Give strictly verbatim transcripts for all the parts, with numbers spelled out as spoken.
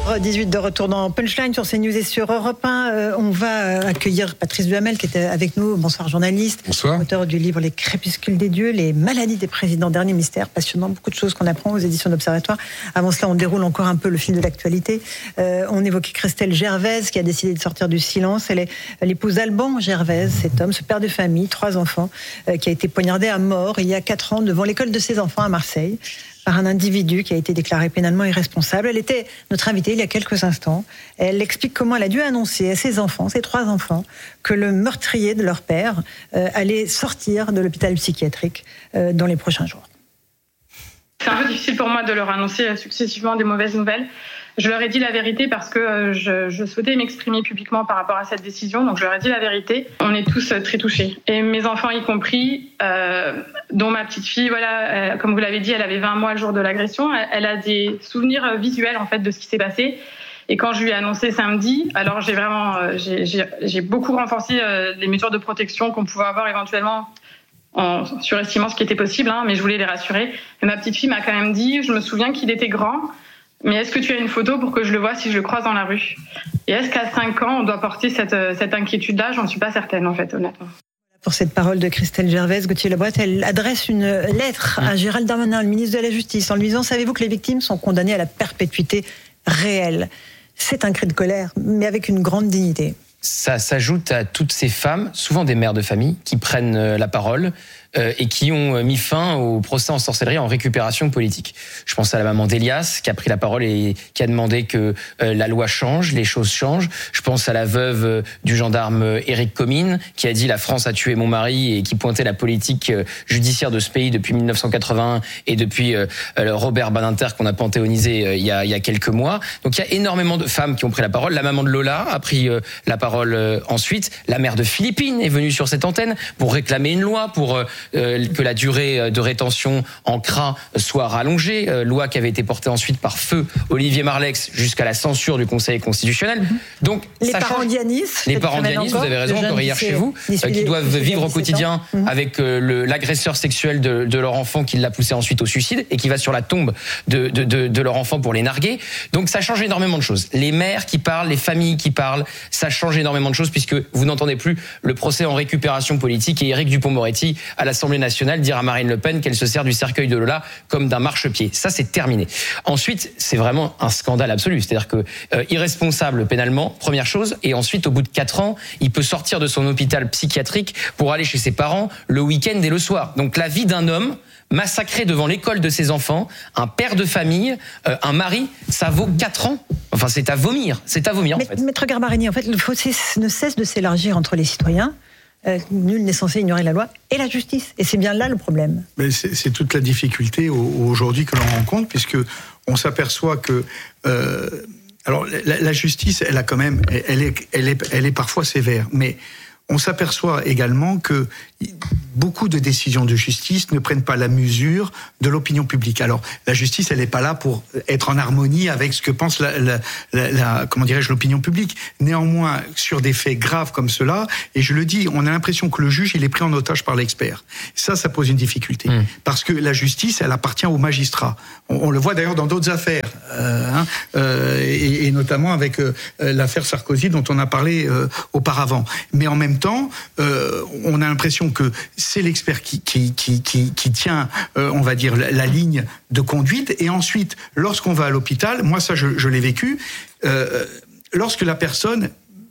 dix-huit de retour dans Punchline sur CNews et sur Europe un. Euh, on va accueillir Patrice Duhamel qui était avec nous. Bonsoir, journaliste. Bonsoir. Auteur du livre Les crépuscules des dieux, les maladies des présidents, dernier mystère. Passionnant, beaucoup de choses qu'on apprend aux éditions d'Observatoire. Avant cela, on déroule encore un peu le fil de l'actualité. Euh, on évoquait Christelle Gervaise qui a décidé de sortir du silence. Elle est l'épouse d'Alban Gervaise, cet homme, ce père de famille, trois enfants, euh, qui a été poignardé à mort il y a quatre ans devant l'école de ses enfants à Marseille, par un individu qui a été déclaré pénalement irresponsable. Elle était notre invitée il y a quelques instants. Elle explique comment elle a dû annoncer à ses enfants, ses trois enfants, que le meurtrier de leur père euh, allait sortir de l'hôpital psychiatrique euh, dans les prochains jours. C'est un peu difficile pour moi de leur annoncer successivement des mauvaises nouvelles. Je leur ai dit la vérité parce que je, je souhaitais m'exprimer publiquement par rapport à cette décision, donc je leur ai dit la vérité. On est tous très touchés, et mes enfants y compris, euh, dont ma petite fille. Voilà, euh, comme vous l'avez dit, elle avait vingt mois le jour de l'agression. Elle, elle a des souvenirs visuels en fait de ce qui s'est passé. Et quand je lui ai annoncé samedi, alors j'ai vraiment, euh, j'ai, j'ai, j'ai beaucoup renforcé euh, les mesures de protection qu'on pouvait avoir éventuellement, en surestimant ce qui était possible, hein, mais je voulais les rassurer. Et ma petite fille m'a quand même dit, je me souviens qu'il était grand, mais est-ce que tu as une photo pour que je le voie si je le croise dans la rue ? Et est-ce qu'à cinq ans, on doit porter cette, cette inquiétude-là ? J'en suis pas certaine, en fait, honnêtement. Pour cette parole de Christelle Gervaise, Gauthier Lebret, elle adresse une lettre à Gérald Darmanin, le ministre de la Justice, en lui disant « Savez-vous que les victimes sont condamnées à la perpétuité réelle ?» C'est un cri de colère, mais avec une grande dignité. Ça s'ajoute à toutes ces femmes, souvent des mères de famille, qui prennent la parole euh, et qui ont mis fin au procès en sorcellerie en récupération politique. Je pense à la maman d'Elias, qui a pris la parole et qui a demandé que euh, la loi change, les choses changent. Je pense à la veuve euh, du gendarme euh, Éric Comines, qui a dit « La France a tué mon mari » et qui pointait la politique euh, judiciaire de ce pays depuis dix-neuf cent quatre-vingt-un et depuis euh, Robert Badinter qu'on a panthéonisé euh, il, y a, il y a quelques mois. Donc il y a énormément de femmes qui ont pris la parole. La maman de Lola a pris euh, la parole euh, ensuite. La mère de Philippine est venue sur cette antenne pour réclamer une loi, pour euh, que la durée de rétention en C R A soit rallongée, euh, loi qui avait été portée ensuite par feu Olivier Marleix jusqu'à la censure du Conseil constitutionnel. Donc les ça parents change. d'Yanis, les parents d'Yanis, vous avez raison, encore hier chez vous, euh, qui doivent vivre au quotidien mmh. avec euh, le, l'agresseur sexuel de, de leur enfant qui l'a poussé ensuite au suicide et qui va sur la tombe de, de, de, de leur enfant pour les narguer. Donc ça change énormément de choses. Les mères qui parlent, les familles qui parlent, ça change énormément de choses puisque vous n'entendez plus le procès en récupération politique et Éric Dupond-Moretti à l'Assemblée nationale dire à Marine Le Pen qu'elle se sert du cercueil de Lola comme d'un marchepied. Ça, c'est terminé. Ensuite, c'est vraiment un scandale absolu. C'est-à-dire que euh, irresponsable pénalement, première chose, et ensuite, au bout de quatre ans, il peut sortir de son hôpital psychiatrique pour aller chez ses parents le week-end et le soir. Donc la vie d'un homme massacré devant l'école de ses enfants, un père de famille, euh, un mari, ça vaut quatre ans. Enfin, c'est à vomir. C'est à vomir, Mais, en fait. Maître Garbarini, en fait, le fossé ne cesse de s'élargir entre les citoyens. Euh, nul n'est censé ignorer la loi et la justice. Et c'est bien là le problème. Mais c'est, c'est toute la difficulté aujourd'hui que l'on rencontre, puisque on s'aperçoit que... Euh, alors, la, la justice, elle a quand même... Elle est, elle est, elle est parfois sévère, mais... On s'aperçoit également que beaucoup de décisions de justice ne prennent pas la mesure de l'opinion publique. Alors, la justice, elle n'est pas là pour être en harmonie avec ce que pense la, la, la, la comment dirais-je, l'opinion publique. Néanmoins, sur des faits graves comme cela, et je le dis, on a l'impression que le juge, il est pris en otage par l'expert. Ça, ça pose une difficulté. Mmh. Parce que la justice, elle appartient aux magistrats. On, on le voit d'ailleurs dans d'autres affaires, euh, hein, euh, et, et notamment avec euh, l'affaire Sarkozy dont on a parlé euh, auparavant. Mais en même temps, euh, on a l'impression que c'est l'expert qui, qui, qui, qui, qui tient, euh, on va dire, la, la ligne de conduite. Et ensuite, lorsqu'on va à l'hôpital, moi ça je, je l'ai vécu, euh, lorsque la personne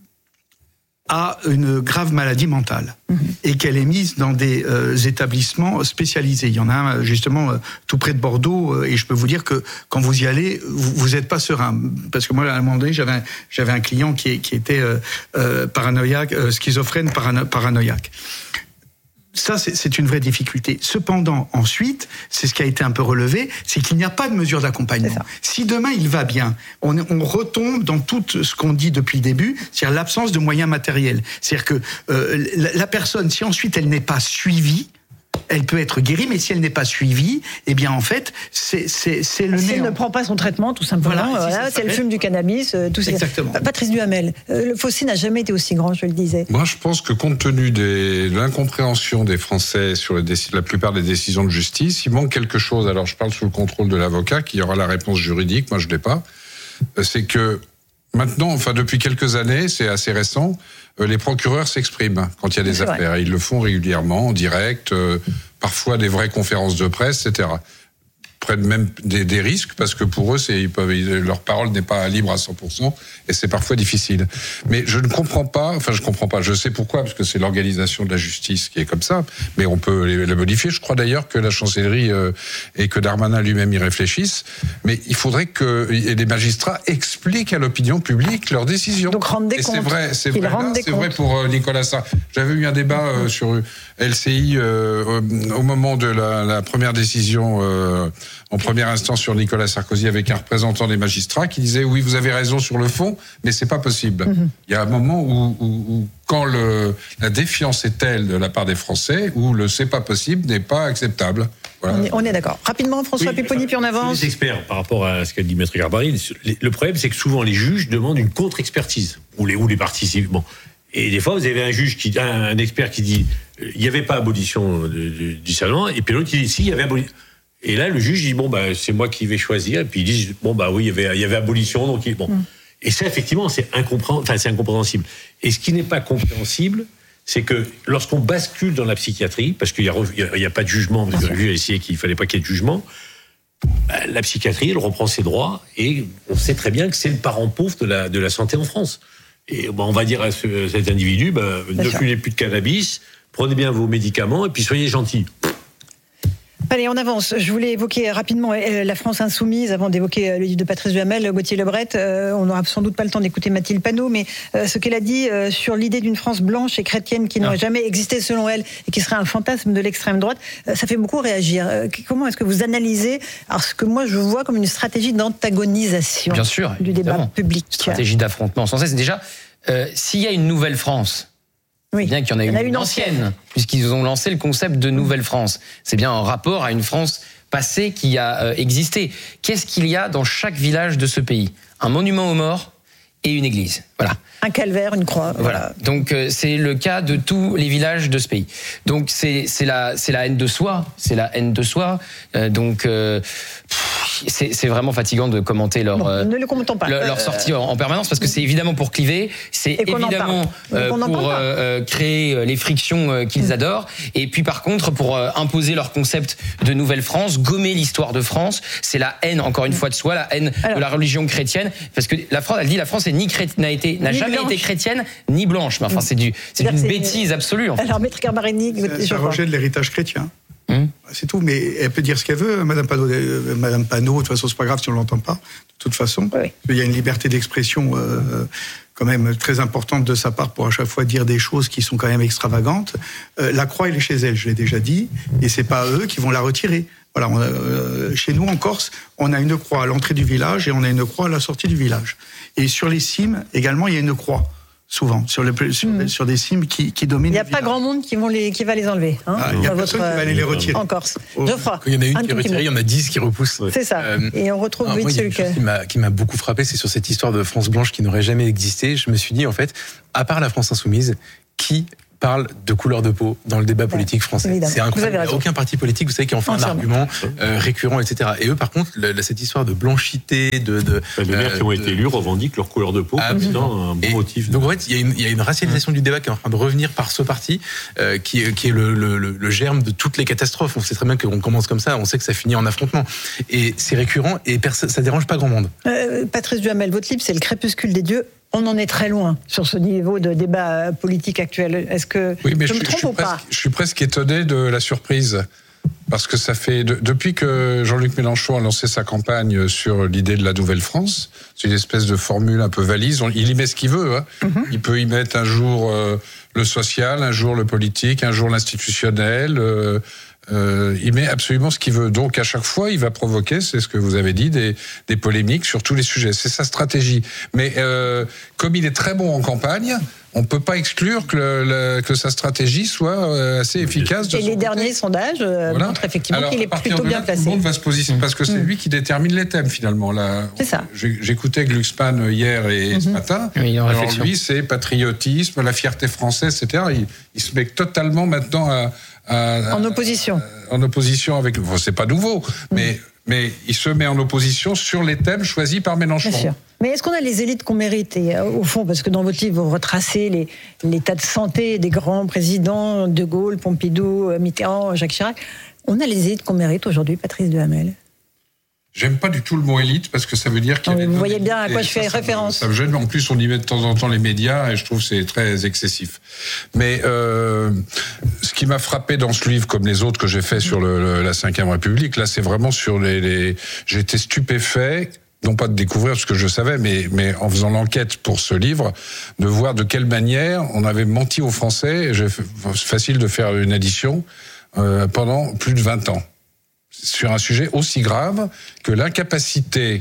a une grave maladie mentale mmh. et qu'elle est mise dans des euh, établissements spécialisés. Il y en a un justement euh, tout près de Bordeaux euh, et je peux vous dire que quand vous y allez, vous n'êtes pas serein. Parce que moi, à un moment donné, j'avais un, j'avais un client qui, qui était euh, euh, paranoïaque, euh, schizophrène parano- paranoïaque. Ça, c'est, c'est une vraie difficulté. Cependant, ensuite, c'est ce qui a été un peu relevé, c'est qu'il n'y a pas de mesure d'accompagnement. Si demain il va bien, on, on retombe dans tout ce qu'on dit depuis le début, c'est-à-dire l'absence de moyens matériels. C'est-à-dire que euh, la, la personne, si ensuite elle n'est pas suivie, elle peut être guérie, mais si elle n'est pas suivie, eh bien en fait, c'est, c'est, c'est le si néant. elle ne prend pas son traitement, tout simplement, voilà, voilà, si, si elle fume du cannabis, euh, tout ça. Exactement. Patrice Duhamel, euh, le fossé n'a jamais été aussi grand, je le disais. Moi, je pense que compte tenu des, de l'incompréhension des Français sur les déc- la plupart des décisions de justice, il manque quelque chose. Alors, je parle sous le contrôle de l'avocat qui aura la réponse juridique. Moi, je l'ai pas. c'est que maintenant, enfin depuis quelques années, c'est assez récent, euh, les procureurs s'expriment quand il y a des c'est affaires. vrai. Ils le font régulièrement, en direct, euh, parfois des vraies conférences de presse, et cetera. Prennent même des, des risques parce que pour eux, c'est, ils peuvent, leur parole n'est pas libre à cent pour cent et c'est parfois difficile. Mais je ne comprends pas, enfin je comprends pas, je sais pourquoi, parce que c'est l'organisation de la justice qui est comme ça, mais on peut les, les modifier. Je crois d'ailleurs que la chancellerie euh, et que Darmanin lui-même y réfléchissent, mais il faudrait que les magistrats expliquent à l'opinion publique leurs décisions. Donc rendent des et comptes. c'est vrai, c'est Qu'ils vrai, rendent là, des c'est comptes. vrai pour euh, Nicolas Sarkozy. J'avais eu un débat euh, sur L C I euh, au moment de la, la première décision euh, en première instance sur Nicolas Sarkozy avec un représentant des magistrats qui disait oui, vous avez raison sur le fond, mais c'est pas possible. Mm-hmm. Il y a un moment où, où, où quand le, la défiance est telle de la part des Français, où le c'est pas possible n'est pas acceptable. Voilà. On est, on est d'accord. Rapidement, François Oui, Pupponi, puis on avance. Les experts, par rapport à ce qu'a dit Maître Garbarine, le problème, c'est que souvent les juges demandent une contre-expertise, ou les, ou les participants. Bon. Et des fois, vous avez un juge, qui, un, un expert qui dit il n'y avait pas abolition de, de, du serment, et puis l'autre qui dit si, il y avait abolition. Et là, le juge dit bon, bah, c'est moi qui vais choisir, et puis ils disent bon, bah oui, il y avait, il y avait abolition, donc bon. Mm. Et ça, effectivement, c'est, incompré- enfin, c'est incompréhensible. Et ce qui n'est pas compréhensible, c'est que lorsqu'on bascule dans la psychiatrie, parce qu'il n'y a, a, a pas de jugement, parce que le juge a essayé qu'il ne fallait pas qu'il y ait de jugement, bah, la psychiatrie, elle reprend ses droits, et on sait très bien que c'est le parent pauvre de la, de la santé en France. Et bah, on va dire à, ce, à cet individu, bah, ne fumez plus de cannabis, prenez bien vos médicaments, et puis soyez gentils. Allez, on avance. Je voulais évoquer rapidement la France insoumise avant d'évoquer le livre de Patrice Duhamel, Gauthier Lebret. Euh, on n'aura sans doute pas le temps d'écouter Mathilde Panot, mais euh, ce qu'elle a dit euh, sur l'idée d'une France blanche et chrétienne qui n'aurait ah. jamais existé selon elle et qui serait un fantasme de l'extrême droite, euh, ça fait beaucoup réagir. Euh, comment est-ce que vous analysez alors, ce que moi je vois comme une stratégie d'antagonisation Bien sûr, du évidemment. débat public? Stratégie d'affrontement sans cesse. Déjà, euh, s'il y a une nouvelle France, oui. bien qu'il y en ait une, une ancienne, ancienne, puisqu'ils ont lancé le concept de Nouvelle-France. C'est bien en rapport à une France passée qui a euh, existé. Qu'est-ce qu'il y a dans chaque village de ce pays? Un monument aux morts et une église. Voilà. Un calvaire, une croix. Voilà. Donc euh, c'est le cas de tous les villages de ce pays. Donc c'est c'est la c'est la haine de soi, c'est la haine de soi. Euh, donc euh, c'est c'est vraiment fatigant de commenter leur bon, euh, ne le commentons pas. leur, leur sortie en, en permanence parce que c'est évidemment pour cliver, c'est évidemment euh, pour euh, créer les frictions euh, qu'ils mmh. adorent et puis par contre pour euh, imposer leur concept de nouvelle France, gommer l'histoire de France, c'est la haine encore une mmh. fois de soi, la haine Alors, de la religion chrétienne parce que la France elle dit la France est ni crét- n'a été n'a ni jamais blanche. été chrétienne ni blanche. Mais enfin, c'est du, c'est d'une c'est bêtise absolue. En fait. Alors, Maître Garbareni, c'est un rejet de l'héritage chrétien. Hum. C'est tout. Mais elle peut dire ce qu'elle veut, Madame Panot. Euh, Madame Panot, de toute façon, c'est pas grave si on l'entend pas. De toute façon, oui. Il y a une liberté d'expression euh, quand même très importante de sa part pour à chaque fois dire des choses qui sont quand même extravagantes. Euh, la croix, elle est chez elle, je l'ai déjà dit, et c'est pas eux qui vont la retirer. Voilà, on a, euh, chez nous en Corse, on a une croix à l'entrée du village et on a une croix à la sortie du village. Et sur les cimes, également, il y a une croix. Souvent, sur, le, sur, mmh. sur des cimes qui, qui dominent. Il n'y a pas grand monde qui, vont les, qui va les enlever. Hein, ah, il n'y a personne votre, qui va aller les retirer. En Corse. Oh. Geoffroy. Il y en a une qui est retirée, il y en a dix qui repoussent. C'est ça. Euh, Et on retrouve vite celui que. Qui m'a, qui m'a beaucoup frappé, c'est sur cette histoire de France blanche qui n'aurait jamais existé. Je me suis dit, en fait, à part la France insoumise, qui parle de couleur de peau dans le débat politique français. Évidemment. C'est incroyable. Il n'y a aucun parti politique, vous savez, qui en fait un argument euh, récurrent, et cetera. Et eux, par contre, le, cette histoire de blanchité, de... de les maires euh, qui ont de... été élus revendiquent leur couleur de peau comme étant un bon et motif. Donc en fait, il y a une, il y a une racialisation mmh. du débat qui est en train de revenir par ce parti, euh, qui, qui est le, le, le germe de toutes les catastrophes. On sait très bien qu'on commence comme ça, on sait que ça finit en affrontement. Et c'est récurrent et perso- ça dérange pas grand monde. Euh, Patrice Duhamel, votre livre, c'est Le crépuscule des dieux. On en est très loin sur ce niveau de débat politique actuel. Est-ce que oui, mais je, je, me trompe je, suis ou presque, pas je suis presque étonné de la surprise. Parce que ça fait, de, depuis que Jean-Luc Mélenchon a lancé sa campagne sur l'idée de la Nouvelle-France, c'est une espèce de formule un peu valise, on, il y met ce qu'il veut. Hein. Mm-hmm. Il peut y mettre un jour euh, le social, un jour le politique, un jour l'institutionnel. Euh, Euh, il met absolument ce qu'il veut. Donc à chaque fois, il va provoquer, c'est ce que vous avez dit, des, des polémiques sur tous les sujets. C'est sa stratégie. Mais euh, comme il est très bon en campagne, on ne peut pas exclure que, le, le, que sa stratégie soit assez efficace. De Et les côté. derniers sondages euh, voilà. montrent effectivement Alors, qu'il est plutôt bien là, placé. Tout le monde va se positionner, parce que c'est mmh. lui qui détermine les thèmes finalement. Là, c'est ça. J'écoutais Glucksmann hier et mmh. ce matin. Oui, Alors lui, c'est patriotisme, la fierté française, et cetera. Il, il se met totalement maintenant à... À, en opposition. À, en opposition avec. Bon, c'est pas nouveau, mmh. mais mais il se met en opposition sur les thèmes choisis par Mélenchon. Bien sûr. Mais est-ce qu'on a les élites qu'on mérite, et, au fond, parce que dans votre livre, vous retracez les, l'état de santé des grands présidents, De Gaulle, Pompidou, Mitterrand, Jacques Chirac. On a les élites qu'on mérite aujourd'hui, Patrice Duhamel? J'aime pas du tout le mot élite parce que ça veut dire qu'il y a non, des vous voyez bien à quoi je fais ça, référence. Ça me gêne. En plus, on y met de temps en temps les médias et je trouve que c'est très excessif. Mais euh, ce qui m'a frappé dans ce livre, comme les autres que j'ai fait sur le, le, la cinquième République, là, c'est vraiment sur les, les... J'ai été stupéfait, non pas de découvrir ce que je savais, mais, mais en faisant l'enquête pour ce livre, de voir de quelle manière on avait menti aux Français. C'est facile de faire une addition euh, pendant plus de vingt ans. Sur un sujet aussi grave que l'incapacité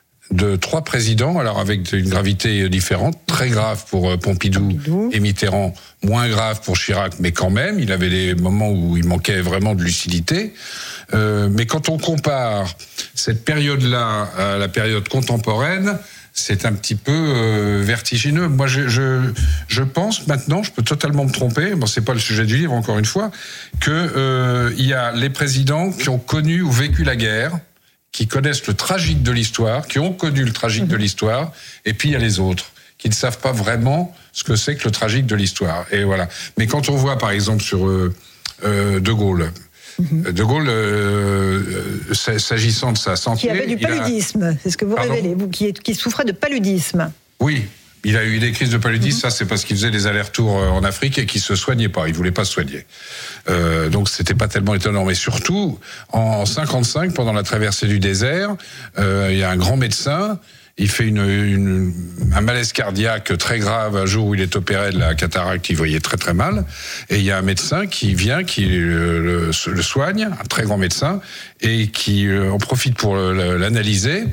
de trois présidents, alors avec une gravité différente, très grave pour Pompidou, Pompidou et Mitterrand, moins grave pour Chirac, mais quand même, il avait des moments où il manquait vraiment de lucidité. Euh, mais quand on compare cette période-là à la période contemporaine, c'est un petit peu euh, vertigineux. Moi, je, je, je pense maintenant, je peux totalement me tromper, bon, c'est pas le sujet du livre, encore une fois, que euh, il y a les présidents qui ont connu ou vécu la guerre, qui connaissent le tragique de l'histoire, qui ont connu le tragique de l'histoire, et puis il y a les autres, qui ne savent pas vraiment ce que c'est que le tragique de l'histoire. Et voilà. Mais quand on voit, par exemple, sur euh, euh, De Gaulle, De Gaulle, euh, s'agissant de sa santé... Qui avait du paludisme, a... c'est ce que vous Pardon révélez, vous, qui, qui souffrait de paludisme. Oui, il a eu des crises de paludisme, mm-hmm. ça c'est parce qu'il faisait des allers-retours en Afrique et qu'il se soignait pas, il voulait pas se soigner. Euh, donc c'était pas tellement étonnant, mais surtout, en cinquante-cinq, pendant la traversée du désert, euh, il y a un grand médecin... Il fait une, une, un malaise cardiaque très grave un jour où il est opéré de la cataracte, il voyait très très mal. Et il y a un médecin qui vient, qui le, le, le soigne, un très grand médecin, et qui en profite pour l'analyser.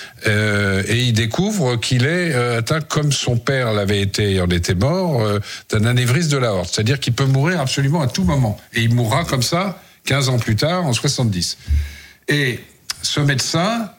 Euh, et il découvre qu'il est atteint, comme son père l'avait été et en était mort, euh, d'un anévrisme de l'aorte. C'est-à-dire qu'il peut mourir absolument à tout moment. Et il mourra comme ça quinze ans plus tard, en soixante-dix. Et ce médecin...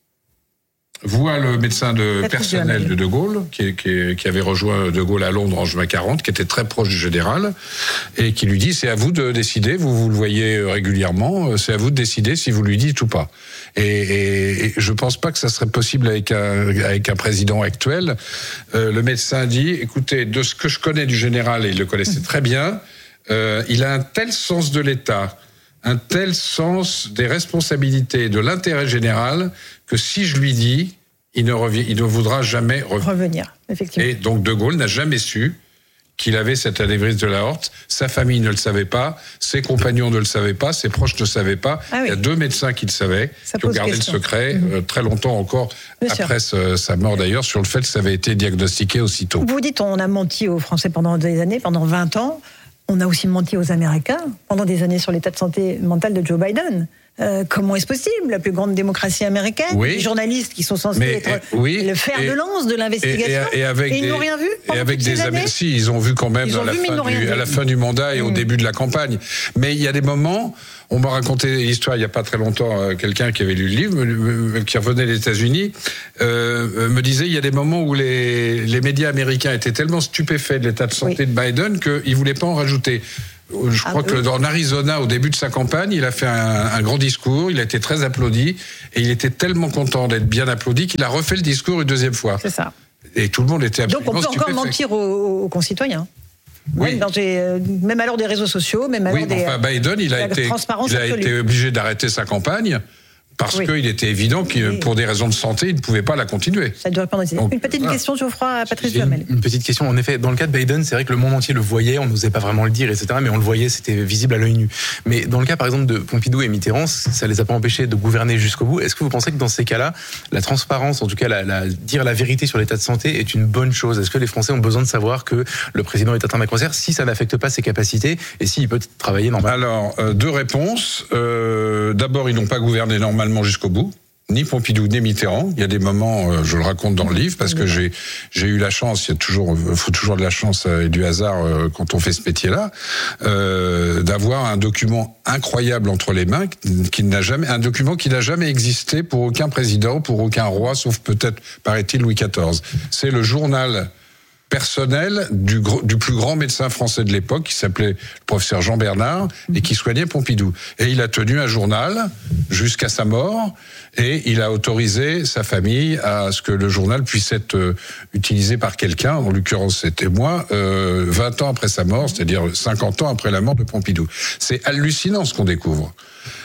voit le médecin de personnel de De Gaulle, qui, qui, qui avait rejoint De Gaulle à Londres en juin quarante, qui était très proche du général, et qui lui dit, c'est à vous de décider, vous, vous le voyez régulièrement, c'est à vous de décider si vous lui dites ou pas. Et, et, et je pense pas que ça serait possible avec un, avec un président actuel. Euh, le médecin dit, écoutez, de ce que je connais du général, et il le connaissait très bien, euh, il a un tel sens de l'État, un tel sens des responsabilités, de l'intérêt général, que si je lui dis, il ne, revient, il ne voudra jamais revenir. revenir. Effectivement. Et donc De Gaulle n'a jamais su qu'il avait cet anévrisme de l'aorte. Sa famille ne le savait pas, ses compagnons ne le savaient pas, ses proches ne le savaient pas. Ah oui. Il y a deux médecins qui le savaient, ça qui ont gardé question. le secret, mmh. euh, très longtemps encore, Bien après ce, sa mort d'ailleurs, sur le fait que ça avait été diagnostiqué aussitôt. Vous dites, on a menti aux Français pendant des années, pendant vingt ans. On a aussi menti aux Américains pendant des années sur l'état de santé mentale de Joe Biden. Euh, comment est-ce possible? La plus grande démocratie américaine, oui. les journalistes qui sont censés mais, être et, oui, le fer et, de lance de l'investigation, et, et, et, avec et ils des, n'ont rien vu. Et avec des Américains, si, ils ont vu quand même à la, vu, fin du, à la fin du mandat et mmh. au début de la campagne. Mais il y a des moments, on m'a raconté l'histoire il n'y a pas très longtemps, euh, quelqu'un qui avait lu le livre, euh, qui revenait des États-Unis, euh, me disait il y a des moments où les, les médias américains étaient tellement stupéfaits de l'état de santé oui. de Biden qu'ils ne voulaient pas en rajouter. Je crois ah, que oui. dans Arizona, au début de sa campagne, il a fait un, un grand discours, il a été très applaudi, et il était tellement content d'être bien applaudi qu'il a refait le discours une deuxième fois. C'est ça. Et tout le monde était absolument Donc on peut stupéfait. encore mentir aux, aux concitoyens. Oui. Même, dans des, même à l'heure des réseaux sociaux, même à l'heure oui, des... Enfin, Biden, il a, été, il a été obligé d'arrêter sa campagne. Parce oui. qu'il était évident que oui. pour des raisons de santé, il ne pouvait pas la continuer. Ça doit répondre. Donc, une petite voilà. question, Geoffroy, à Patrice Duhamel. Une, une petite question. En effet, dans le cas de Biden, c'est vrai que le monde entier le voyait, on n'osait pas vraiment le dire, et cetera. Mais on le voyait, c'était visible à l'œil nu. Mais dans le cas, par exemple, de Pompidou et Mitterrand, ça les a pas empêchés de gouverner jusqu'au bout. Est-ce que vous pensez que dans ces cas-là, la transparence, en tout cas, la, la, dire la vérité sur l'état de santé est une bonne chose? Est-ce que les Français ont besoin de savoir que le président est atteint d'un cancer si ça n'affecte pas ses capacités et s'il peut travailler normalement? Alors, euh, deux réponses. Euh, d'abord, ils n'ont pas gouverné normalement jusqu'au bout. Ni Pompidou, ni Mitterrand. Il y a des moments, euh, je le raconte dans le livre, parce que j'ai j'ai eu la chance, il y a toujours, faut toujours de la chance et du hasard euh, quand on fait ce métier-là, euh, d'avoir un document incroyable entre les mains, qui n'a jamais, un document qui n'a jamais existé pour aucun président, pour aucun roi, sauf peut-être, paraît-il, Louis quatorze. C'est le journal personnel du, du plus grand médecin français de l'époque, qui s'appelait le professeur Jean Bernard, et qui soignait Pompidou. Et il a tenu un journal jusqu'à sa mort, et il a autorisé sa famille à ce que le journal puisse être euh, utilisé par quelqu'un, en l'occurrence c'était moi, euh, vingt ans après sa mort, c'est-à-dire cinquante ans après la mort de Pompidou. C'est hallucinant ce qu'on découvre.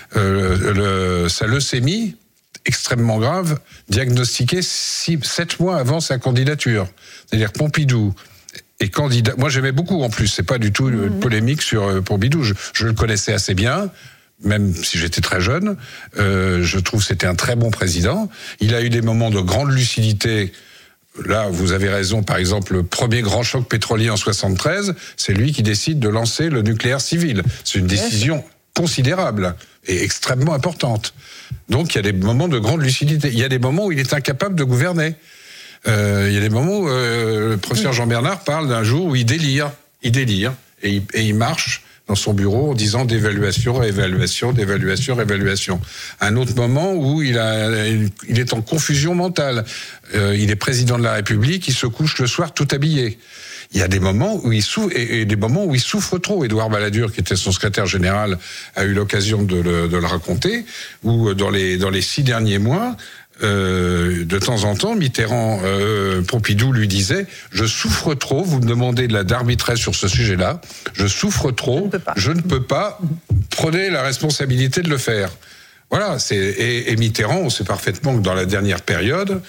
Euh, le, sa leucémie, extrêmement grave, diagnostiquée six, sept mois avant sa candidature. C'est-à-dire Pompidou est candidat. Moi, j'aimais beaucoup en plus. C'est pas du tout une polémique sur euh, Pompidou. Je, je le connaissais assez bien, même si j'étais très jeune. Euh, je trouve que c'était un très bon président. Il a eu des moments de grande lucidité. Là, vous avez raison. Par exemple, le premier grand choc pétrolier en soixante-treize, c'est lui qui décide de lancer le nucléaire civil. C'est une décision considérable et extrêmement importante. Donc, il y a des moments de grande lucidité. Il y a des moments où il est incapable de gouverner. Euh, il y a des moments où euh, le professeur Jean Bernard parle d'un jour où il délire. Il délire. Et il, et il marche dans son bureau en disant d'évaluation, évaluation, d'évaluation, évaluation. Un autre moment où il, a, il est en confusion mentale. Euh, il est président de la République, il se couche le soir tout habillé. Il y a des moments où il souffre, et, et des moments où il souffre trop. Édouard Balladur, qui était son secrétaire général, a eu l'occasion de le, de le raconter, où dans les, dans les six derniers mois, euh, de temps en temps, Mitterrand, euh, Pompidou lui disait « Je souffre trop, vous me demandez de la d'arbitrer sur ce sujet-là, je souffre trop, je ne, je ne peux pas, prenez la responsabilité de le faire ». Voilà, c'est, et, et Mitterrand, on sait parfaitement que dans la dernière période,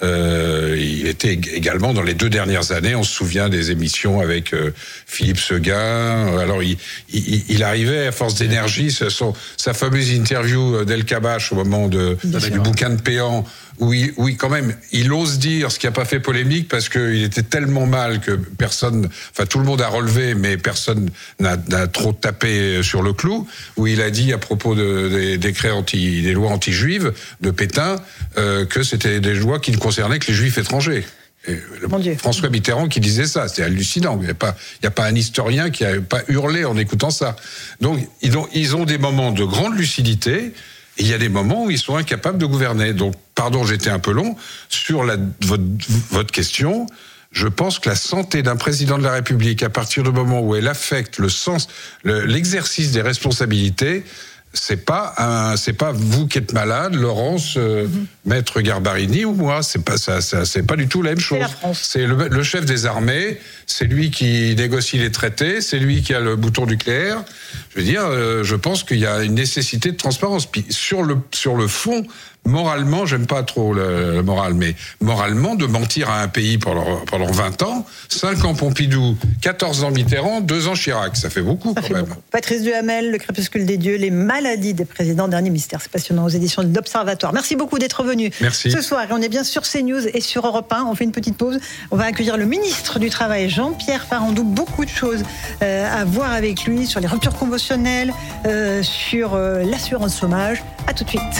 Euh, il était également dans les deux dernières années, on se souvient des émissions avec euh, Philippe Seguin. Alors il, il, il arrivait à force d'énergie, son, sa fameuse interview d'El Kabbach au moment de, du bouquin de Péan, où il, où il, quand même, il ose dire ce qui n'a pas fait polémique parce qu'il était tellement mal que personne, enfin tout le monde a relevé, mais personne n'a, n'a trop tapé sur le clou, où il a dit à propos de, des décrets anti, des lois anti-juives de Pétain, euh, que c'était des lois qui ne concernaient que les juifs étrangers. Et le, François Mitterrand qui disait ça, c'était hallucinant. Il n'y a pas, il n'y a pas un historien qui n'a pas hurlé en écoutant ça. Donc ils ont, ils ont des moments de grande lucidité. Et il y a des moments où ils sont incapables de gouverner. Donc, pardon, j'étais un peu long. Sur la, votre, votre question, je pense que la santé d'un président de la République, à partir du moment où elle affecte le sens, le, l'exercice des responsabilités, c'est pas un, c'est pas vous qui êtes malade, Laurence, euh, mm-hmm. Maître Garbarini ou moi. C'est pas ça, ça, c'est pas du tout la même chose. C'est, c'est le, le chef des armées, c'est lui qui négocie les traités, c'est lui qui a le bouton nucléaire. Je veux dire, euh, je pense qu'il y a une nécessité de transparence. Puis sur le sur le fond, moralement, j'aime pas trop le, le moral, mais moralement, de mentir à un pays pendant pendant vingt ans, cinq ans Pompidou, quatorze ans Mitterrand, deux ans Chirac, ça fait beaucoup ça quand fait même. Beaucoup. Patrice Duhamel, Le Crépuscule des dieux, les maladies des présidents, dernier mystère, c'est passionnant, aux éditions de l'Observatoire. Merci beaucoup d'être venu. Merci. Ce soir, on est bien sur CNews et sur Europe un. On fait une petite pause. On va accueillir le ministre du Travail, Jean-Pierre Farandou. Beaucoup de choses euh, à voir avec lui sur les ruptures conventionnelles, euh, sur euh, l'assurance chômage. À tout de suite.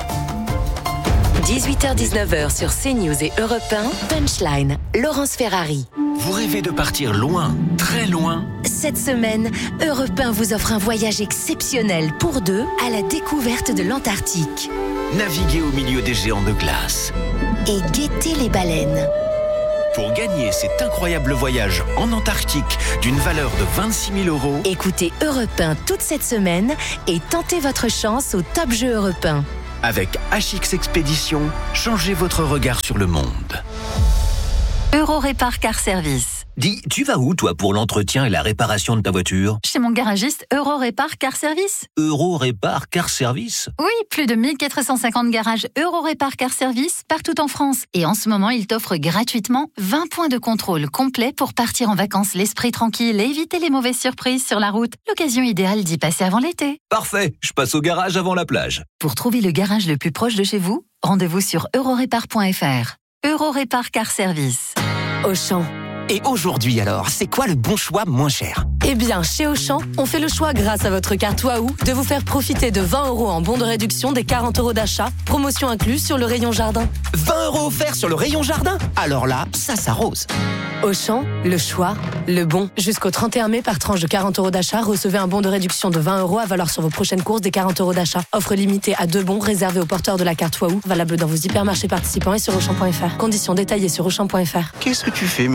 dix-huit heures dix-neuf heures sur CNews et Europe un, Punchline, Laurence Ferrari. Vous rêvez de partir loin, très loin? Cette semaine, Europe un vous offre un voyage exceptionnel pour deux à la découverte de l'Antarctique. Naviguez au milieu des géants de glace. Et guettez les baleines. Pour gagner cet incroyable voyage en Antarctique d'une valeur de vingt-six mille euros, écoutez Europe un toute cette semaine et tentez votre chance au Top Jeu Europe un. Avec H X Expédition, changez votre regard sur le monde. Eurorépar Car Service. Dis, tu vas où, toi, pour l'entretien et la réparation de ta voiture? Chez mon garagiste Eurorépar Car Service. Eurorépar Car Service? Oui, plus de mille quatre cent cinquante garages Eurorépar Car Service partout en France. Et en ce moment, il t'offre gratuitement vingt points de contrôle complets pour partir en vacances l'esprit tranquille et éviter les mauvaises surprises sur la route. L'occasion idéale d'y passer avant l'été. Parfait, je passe au garage avant la plage. Pour trouver le garage le plus proche de chez vous, rendez-vous sur eurorépar point f r. Eurorépar Car Service. Auchan. Et aujourd'hui alors, c'est quoi le bon choix moins cher? Eh bien, chez Auchan, on fait le choix grâce à votre carte Waouh de vous faire profiter de vingt euros en bon de réduction des quarante euros d'achat, promotion incluse sur le rayon jardin. vingt euros offerts sur le rayon jardin? Alors là, ça s'arrose. Auchan, le choix, le bon. Jusqu'au trente et un mai, par tranche de quarante euros d'achat, recevez un bon de réduction de vingt euros à valoir sur vos prochaines courses des quarante euros d'achat. Offre limitée à deux bons réservés aux porteurs de la carte Waouh, valable dans vos hypermarchés participants et sur Auchan point f r. Conditions détaillées sur Auchan point f r. Qu'est-ce que tu fais, ma chérie?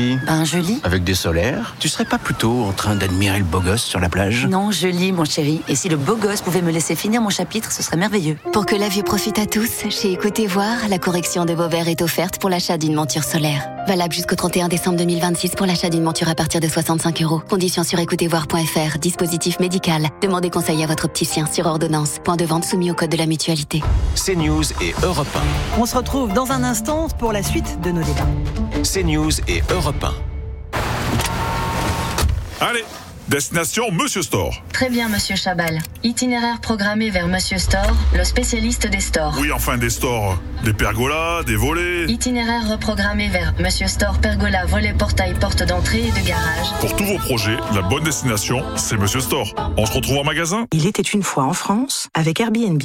fais-tu? Ben, je lis. Avec des solaires? Tu serais pas plutôt en train d'admirer le beau gosse sur la plage? Non, je lis, mon chéri. Et si le beau gosse pouvait me laisser finir mon chapitre, ce serait merveilleux. Pour que la vue profite à tous, chez Écoutez Voir, la correction de vos verres est offerte pour l'achat d'une monture solaire. Valable jusqu'au trente et un décembre deux mille vingt-six pour l'achat d'une monture à partir de soixante-cinq euros. Conditions sur écoutez voir point f r. Dispositif médical. Demandez conseil à votre opticien sur ordonnance. Point de vente soumis au code de la mutualité. CNews et Europe un. On se retrouve dans un instant pour la suite de nos débats. CNews et Europe un. Allez, destination Monsieur Store. Très bien, Monsieur Chabal. Itinéraire programmé vers Monsieur Store, le spécialiste des stores. Oui, enfin des stores. Des pergolas, des volets. Itinéraire reprogrammé vers Monsieur Store, pergola, volet, portail, porte d'entrée et de garage. Pour tous vos projets, la bonne destination, c'est Monsieur Store. On se retrouve en magasin. Il était une fois en France avec Airbnb.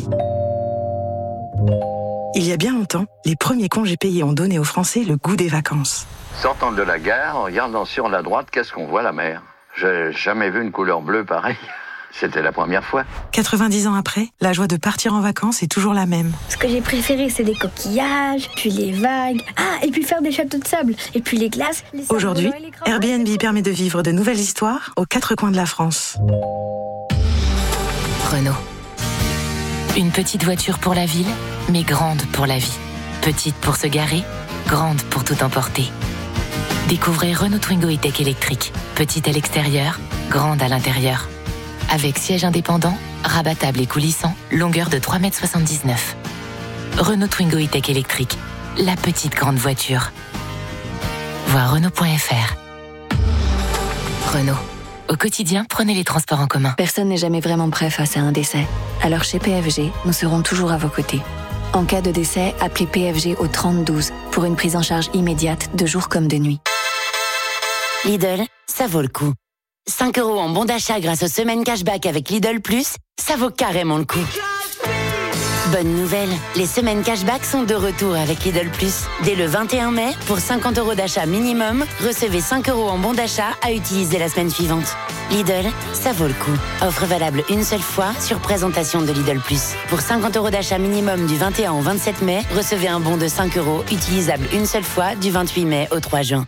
Il y a bien longtemps, les premiers congés payés ont donné aux Français le goût des vacances. Sortant de la gare, en regardant sur la droite, qu'est-ce qu'on voit? La mer. J'ai jamais vu une couleur bleue pareille. C'était la première fois. quatre-vingt-dix ans après, la joie de partir en vacances est toujours la même. Ce que j'ai préféré, c'est les coquillages, puis les vagues. Ah, et puis faire des châteaux de sable. Et puis les glaces. Les Aujourd'hui, Airbnb permet de vivre de nouvelles histoires aux quatre coins de la France. Renault. Une petite voiture pour la ville, mais grande pour la vie. Petite pour se garer, grande pour tout emporter. Découvrez Renault Twingo E-Tech électrique. Petite à l'extérieur, grande à l'intérieur. Avec siège indépendant, rabattable et coulissant, longueur de trois mètres soixante-dix-neuf. Renault Twingo E-Tech électrique, la petite grande voiture. Voir Renault point f r. Renault. Au quotidien, prenez les transports en commun. Personne n'est jamais vraiment prêt face à un décès. Alors chez P F G, nous serons toujours à vos côtés. En cas de décès, appelez P F G au trente douze pour une prise en charge immédiate de jour comme de nuit. Lidl, ça vaut le coup. cinq euros en bon d'achat grâce aux semaines cashback avec Lidl Plus, ça vaut carrément le coup. Bonne nouvelle, les semaines cashback sont de retour avec Lidl Plus. Dès le vingt et un mai, pour cinquante euros d'achat minimum, recevez cinq euros en bon d'achat à utiliser la semaine suivante. Lidl, ça vaut le coup. Offre valable une seule fois sur présentation de Lidl Plus. Pour cinquante euros d'achat minimum du vingt et un au vingt-sept mai, recevez un bon de cinq euros utilisable une seule fois du vingt-huit mai au trois juin.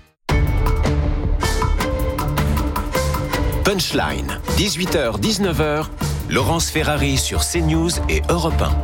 Punchline, dix-huit heures dix-neuf heures, Laurence Ferrari sur CNews et Europe un.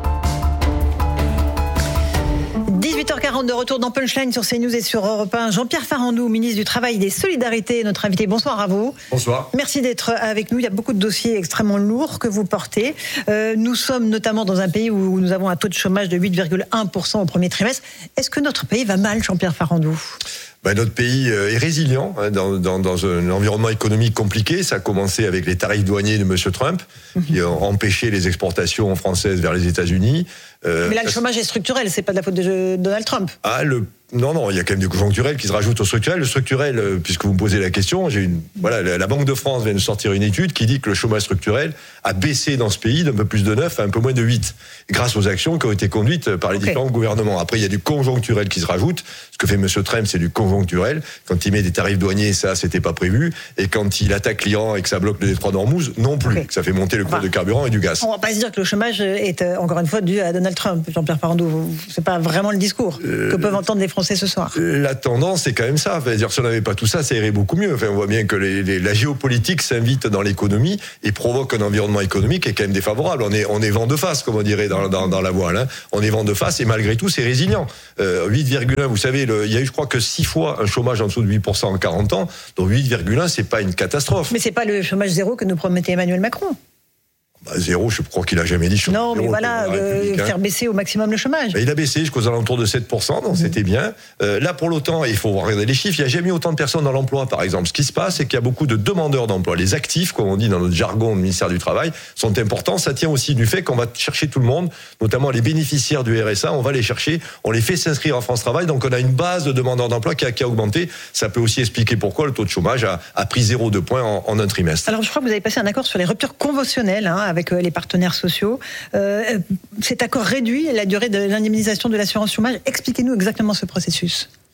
dix-huit heures quarante de retour dans Punchline sur CNews et sur Europe un. Jean-Pierre Farandou, ministre du Travail et des Solidarités, notre invité. Bonsoir à vous. Bonsoir. Merci d'être avec nous. Il y a beaucoup de dossiers extrêmement lourds que vous portez. Euh, nous sommes notamment dans un pays où nous avons un taux de chômage de huit virgule un pour cent au premier trimestre. Est-ce que notre pays va mal, Jean-Pierre Farandou ? Ben, notre pays est résilient hein, dans, dans, dans un environnement économique compliqué. Ça a commencé avec les tarifs douaniers de M. Trump, mmh. qui ont empêché les exportations françaises vers les États-Unis. Euh, Mais là, le chômage est structurel, c'est pas de la faute de Donald Trump. Ah, le Non, non, il y a quand même du conjoncturel qui se rajoute au structurel. Le structurel, puisque vous me posez la question, j'ai une, voilà, la Banque de France vient de sortir une étude qui dit que le chômage structurel a baissé dans ce pays d'un peu plus de neuf à un peu moins de huit, grâce aux actions qui ont été conduites par les okay. différents gouvernements. Après, il y a du conjoncturel qui se rajoute. Ce que fait M. Trump, c'est du conjoncturel. Quand il met des tarifs douaniers, ça, c'était pas prévu. Et quand il attaque l'Iran et que ça bloque le détroit d'Ormuz, non plus. Okay. Que ça fait monter le cours enfin, de carburant et du gaz. On va pas se dire que le chômage est, encore une fois, dû à Donald Trump, Jean-Pierre Farandou. C'est pas vraiment le discours euh, que peuvent entendre les Français ce soir. Euh, La tendance, c'est quand même ça. Enfin, dire, si on n'avait pas tout ça, ça irait beaucoup mieux. Enfin, on voit bien que les, les, la géopolitique s'invite dans l'économie et provoque un environnement économique qui est quand même défavorable. On est, on est vent de face, comme on dirait dans, dans, dans la voile. Hein. On est vent de face et malgré tout, c'est résilient. Euh, huit virgule un, vous savez, le, il y a eu, je crois, que six fois un chômage en dessous de huit pour cent en quarante ans. Donc huit virgule un, c'est pas une catastrophe. Mais c'est pas le chômage zéro que nous promettait Emmanuel Macron. Bah, zéro, je crois qu'il a jamais dit chômage. Non, mais zéro, voilà, de faire baisser au maximum le chômage. Bah, il a baissé jusqu'aux alentours de sept pour cent, donc mmh. c'était bien. Euh, là, pour l'autant, il faut regarder les chiffres, il n'y a jamais eu autant de personnes dans l'emploi, par exemple. Ce qui se passe, c'est qu'il y a beaucoup de demandeurs d'emploi. Les actifs, comme on dit dans notre jargon du ministère du Travail, sont importants. Ça tient aussi du fait qu'on va chercher tout le monde, notamment les bénéficiaires du R S A, on va les chercher, on les fait s'inscrire en France Travail, donc on a une base de demandeurs d'emploi qui a, qui a augmenté. Ça peut aussi expliquer pourquoi le taux de chômage a, a pris zéro virgule deux points en, en un trimestre. Alors, je crois que vous avez passé un accord sur les ruptures conventionnelles hein, avec les partenaires sociaux. Euh, cet accord réduit la durée de l'indemnisation de l'assurance chômage. Expliquez-nous exactement ce processus.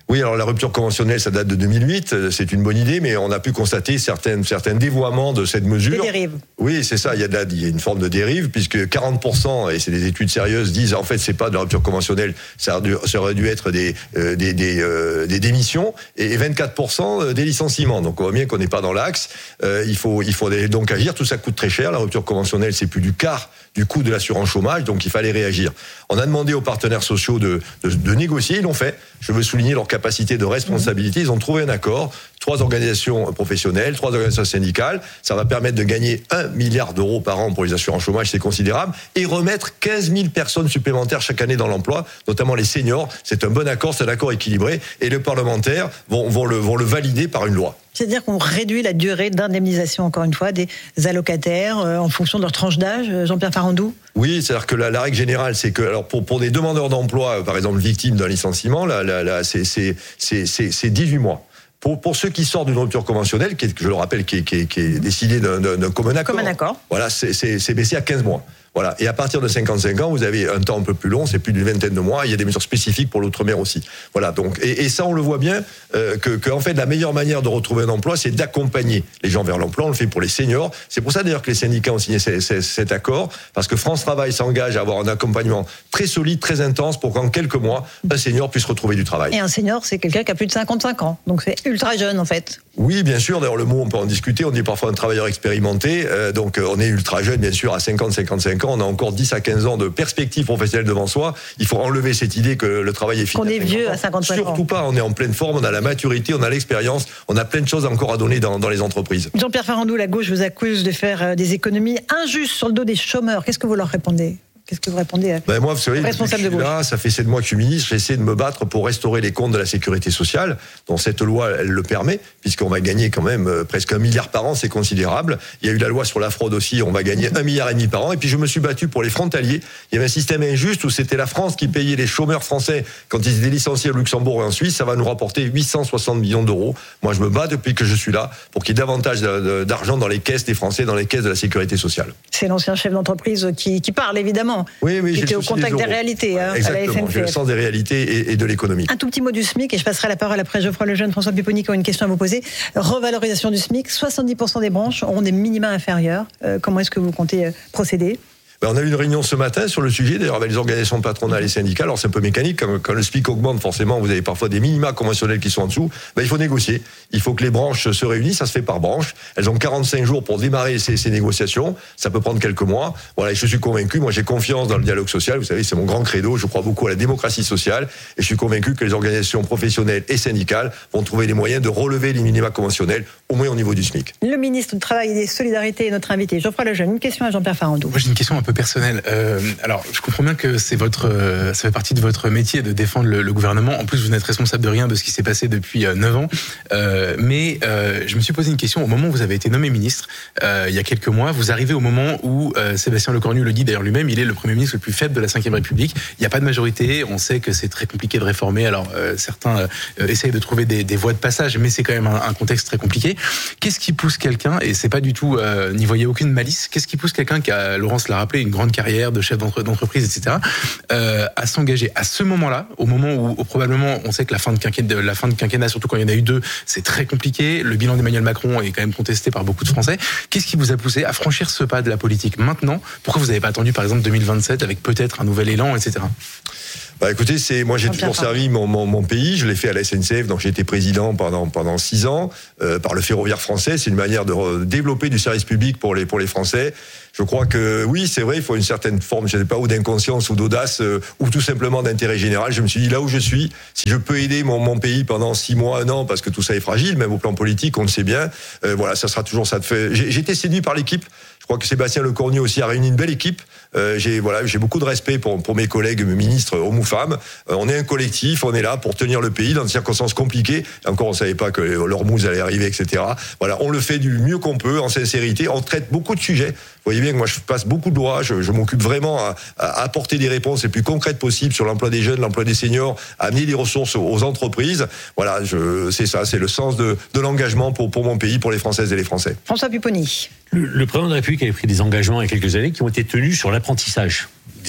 Oui, alors la rupture conventionnelle, ça date de deux mille huit, c'est une bonne idée, mais on a pu constater certains, certains dévoiement de cette mesure. Des dérives. Oui, c'est ça, il y, a de la, il y a une forme de dérive, puisque quarante pour cent, et c'est des études sérieuses, disent en fait c'est pas de la rupture conventionnelle, ça aurait dû, ça aurait dû être des, euh, des, des, euh, des démissions, et vingt-quatre pour cent des licenciements. Donc on voit bien qu'on n'est pas dans l'axe, euh, il faut, il faut donc agir, tout ça coûte très cher, la rupture conventionnelle c'est plus du quart du coût de l'assurance chômage, donc il fallait réagir. On a demandé aux partenaires sociaux de, de, de négocier, ils l'ont fait. Je veux souligner leur capacité de responsabilité. Ils ont trouvé un accord. Trois organisations professionnelles, trois organisations syndicales. Ça va permettre de gagner un milliard d'euros par an pour les assurances chômage, c'est considérable. Et remettre quinze mille personnes supplémentaires chaque année dans l'emploi, notamment les seniors. C'est un bon accord, c'est un accord équilibré. Et les parlementaires vont, vont, le, vont le valider par une loi. C'est-à-dire qu'on réduit la durée d'indemnisation, encore une fois, des allocataires euh, en fonction de leur tranche d'âge, Jean-Pierre Farandou? Oui, c'est-à-dire que la, la règle générale, c'est que alors pour, pour des demandeurs d'emploi, par exemple victimes d'un licenciement, là, là, là, c'est, c'est, c'est, c'est, c'est dix-huit mois. Pour, pour ceux qui sortent d'une rupture conventionnelle, qui est, je le rappelle, qui est, qui est, qui est décidée d'un, d'un commun accord, commun accord. Voilà, c'est, c'est, c'est baissé à quinze mois. Voilà. Et à partir de cinquante-cinq ans, vous avez un temps un peu plus long, c'est plus d'une vingtaine de mois. Il y a des mesures spécifiques pour l'outre-mer aussi. Voilà. Donc, et, et ça, on le voit bien, euh, que, que, en fait, la meilleure manière de retrouver un emploi, c'est d'accompagner les gens vers l'emploi. On le fait pour les seniors. C'est pour ça, d'ailleurs, que les syndicats ont signé c- c- cet accord, parce que France Travail s'engage à avoir un accompagnement très solide, très intense, pour qu'en quelques mois, un senior puisse retrouver du travail. Et un senior, c'est quelqu'un qui a plus de cinquante-cinq ans. Donc, c'est ultra jeune, en fait. Oui, bien sûr. D'ailleurs, le mot, on peut en discuter. On dit parfois un travailleur expérimenté. Euh, donc, on est ultra jeune, bien sûr, à cinquante, cinquante-cinq ans. On a encore dix à quinze ans de perspective professionnelle devant soi. Il faut enlever cette idée que le travail est fini. Qu'on est vieux à cinquante-cinq ans. Surtout pas. On est en pleine forme. On a la maturité, on a l'expérience. On a plein de choses encore à donner dans, dans les entreprises. Jean-Pierre Farandou, la gauche vous accuse de faire des économies injustes sur le dos des chômeurs. Qu'est-ce que vous leur répondez ? Qu'est-ce que vous répondez à ben moi, vous savez, responsable depuis que je de suis là, ça fait sept mois que je suis ministre, j'essaie de me battre pour restaurer les comptes de la sécurité sociale, dont cette loi, elle le permet, puisqu'on va gagner quand même euh, presque un milliard par an, c'est considérable. Il y a eu la loi sur la fraude aussi, on va gagner un milliard et demi par an. Et puis je me suis battu pour les frontaliers. Il y avait un système injuste où c'était la France qui payait les chômeurs français quand ils étaient licenciés au Luxembourg et en Suisse. Ça va nous rapporter huit cent soixante millions d'euros. Moi, je me bats depuis que je suis là pour qu'il y ait davantage d'argent dans les caisses des Français, dans les caisses de la sécurité sociale. C'est l'ancien chef d'entreprise qui, qui parle, évidemment. Oui, oui, au contact des, des réalités, hein, exactement, à la S N C F. J'ai le sens des réalités et, et de l'économie. Un tout petit mot du SMIC, et je passerai la parole après Geoffroy Lejeune, François Pupponi qui ont une question à vous poser. Revalorisation du SMIC, soixante-dix pour cent des branches auront des minima inférieurs. Euh, comment est-ce que vous comptez euh, procéder ? Ben, on a eu une réunion ce matin sur le sujet, d'ailleurs avec les organisations patronales et syndicales. Alors c'est un peu mécanique, quand, quand le SMIC augmente, forcément vous avez parfois des minima conventionnels qui sont en dessous. Ben, il faut négocier, il faut que les branches se réunissent, ça se fait par branche. Elles ont quarante-cinq jours pour démarrer ces, ces négociations, ça peut prendre quelques mois. Voilà, et je suis convaincu, moi j'ai confiance dans le dialogue social, vous savez c'est mon grand credo, je crois beaucoup à la démocratie sociale, et je suis convaincu que les organisations professionnelles et syndicales vont trouver les moyens de relever les minima conventionnels, au moins au niveau du SMIC. Le ministre du Travail et des Solidarités est notre invité. Geoffroy Lejeune, une question à Jean-Pierre Farandou. Moi j'ai une question un peu personnelle. Euh, alors, je comprends bien que c'est votre, euh, ça fait partie de votre métier de défendre le, le gouvernement. En plus, vous n'êtes responsable de rien de ce qui s'est passé depuis euh, neuf ans. Euh, mais euh, je me suis posé une question au moment où vous avez été nommé ministre, euh, il y a quelques mois. Vous arrivez au moment où euh, Sébastien Lecornu le dit d'ailleurs lui-même, il est le Premier ministre le plus faible de la cinquième République. Il n'y a pas de majorité. On sait que c'est très compliqué de réformer. Alors, euh, certains euh, essayent de trouver des, des voies de passage, mais c'est quand même un, un contexte très compliqué. Qu'est-ce qui pousse quelqu'un, et c'est pas du tout, euh, n'y voyez aucune malice, qu'est-ce qui pousse quelqu'un qui a, Laurence l'a rappelé, une grande carrière de chef d'entreprise, et cetera, euh, à s'engager à ce moment-là, au moment où, où probablement on sait que la fin de quinquennat, la fin de quinquennat, surtout quand il y en a eu deux, c'est très compliqué. Le bilan d'Emmanuel Macron est quand même contesté par beaucoup de Français. Qu'est-ce qui vous a poussé à franchir ce pas de la politique maintenant ? Pourquoi vous n'avez pas attendu, par exemple, deux mille vingt-sept avec peut-être un nouvel élan, et cetera ? Bah écoutez, c'est moi j'ai toujours servi mon, mon, mon pays. Je l'ai fait à la S N C F, donc j'ai été président pendant pendant six ans euh, par le ferroviaire français. C'est une manière de re- développer du service public pour les pour les Français. Je crois que oui, c'est vrai, il faut une certaine forme, je ne sais pas, ou d'inconscience ou d'audace, euh, ou tout simplement d'intérêt général. Je me suis dit là où je suis, si je peux aider mon mon pays pendant six mois, un an, parce que tout ça est fragile, même au plan politique, on le sait bien. Euh, voilà, ça sera toujours ça. De fait. J'ai, j'ai été séduit par l'équipe. Je crois que Sébastien Lecornu aussi a réuni une belle équipe. Euh, j'ai voilà, j'ai beaucoup de respect pour pour mes collègues mes ministres, hommes ou femmes. Euh, on est un collectif, on est là pour tenir le pays dans des circonstances compliquées. Encore, on savait pas que l'Ormuz allait arriver, et cetera. Voilà, on le fait du mieux qu'on peut, en sincérité. On traite beaucoup de sujets. Vous voyez bien que moi, je passe beaucoup de lois. Je, je m'occupe vraiment à, à apporter des réponses les plus concrètes possibles sur l'emploi des jeunes, l'emploi des seniors, à amener des ressources aux, aux entreprises. Voilà, je, c'est ça, c'est le sens de, de l'engagement pour pour mon pays, pour les Françaises et les Français. François Pupponi. Le, le président de la République avait pris des engagements il y a quelques années qui ont été tenus sur l'apprentissage. Des efforts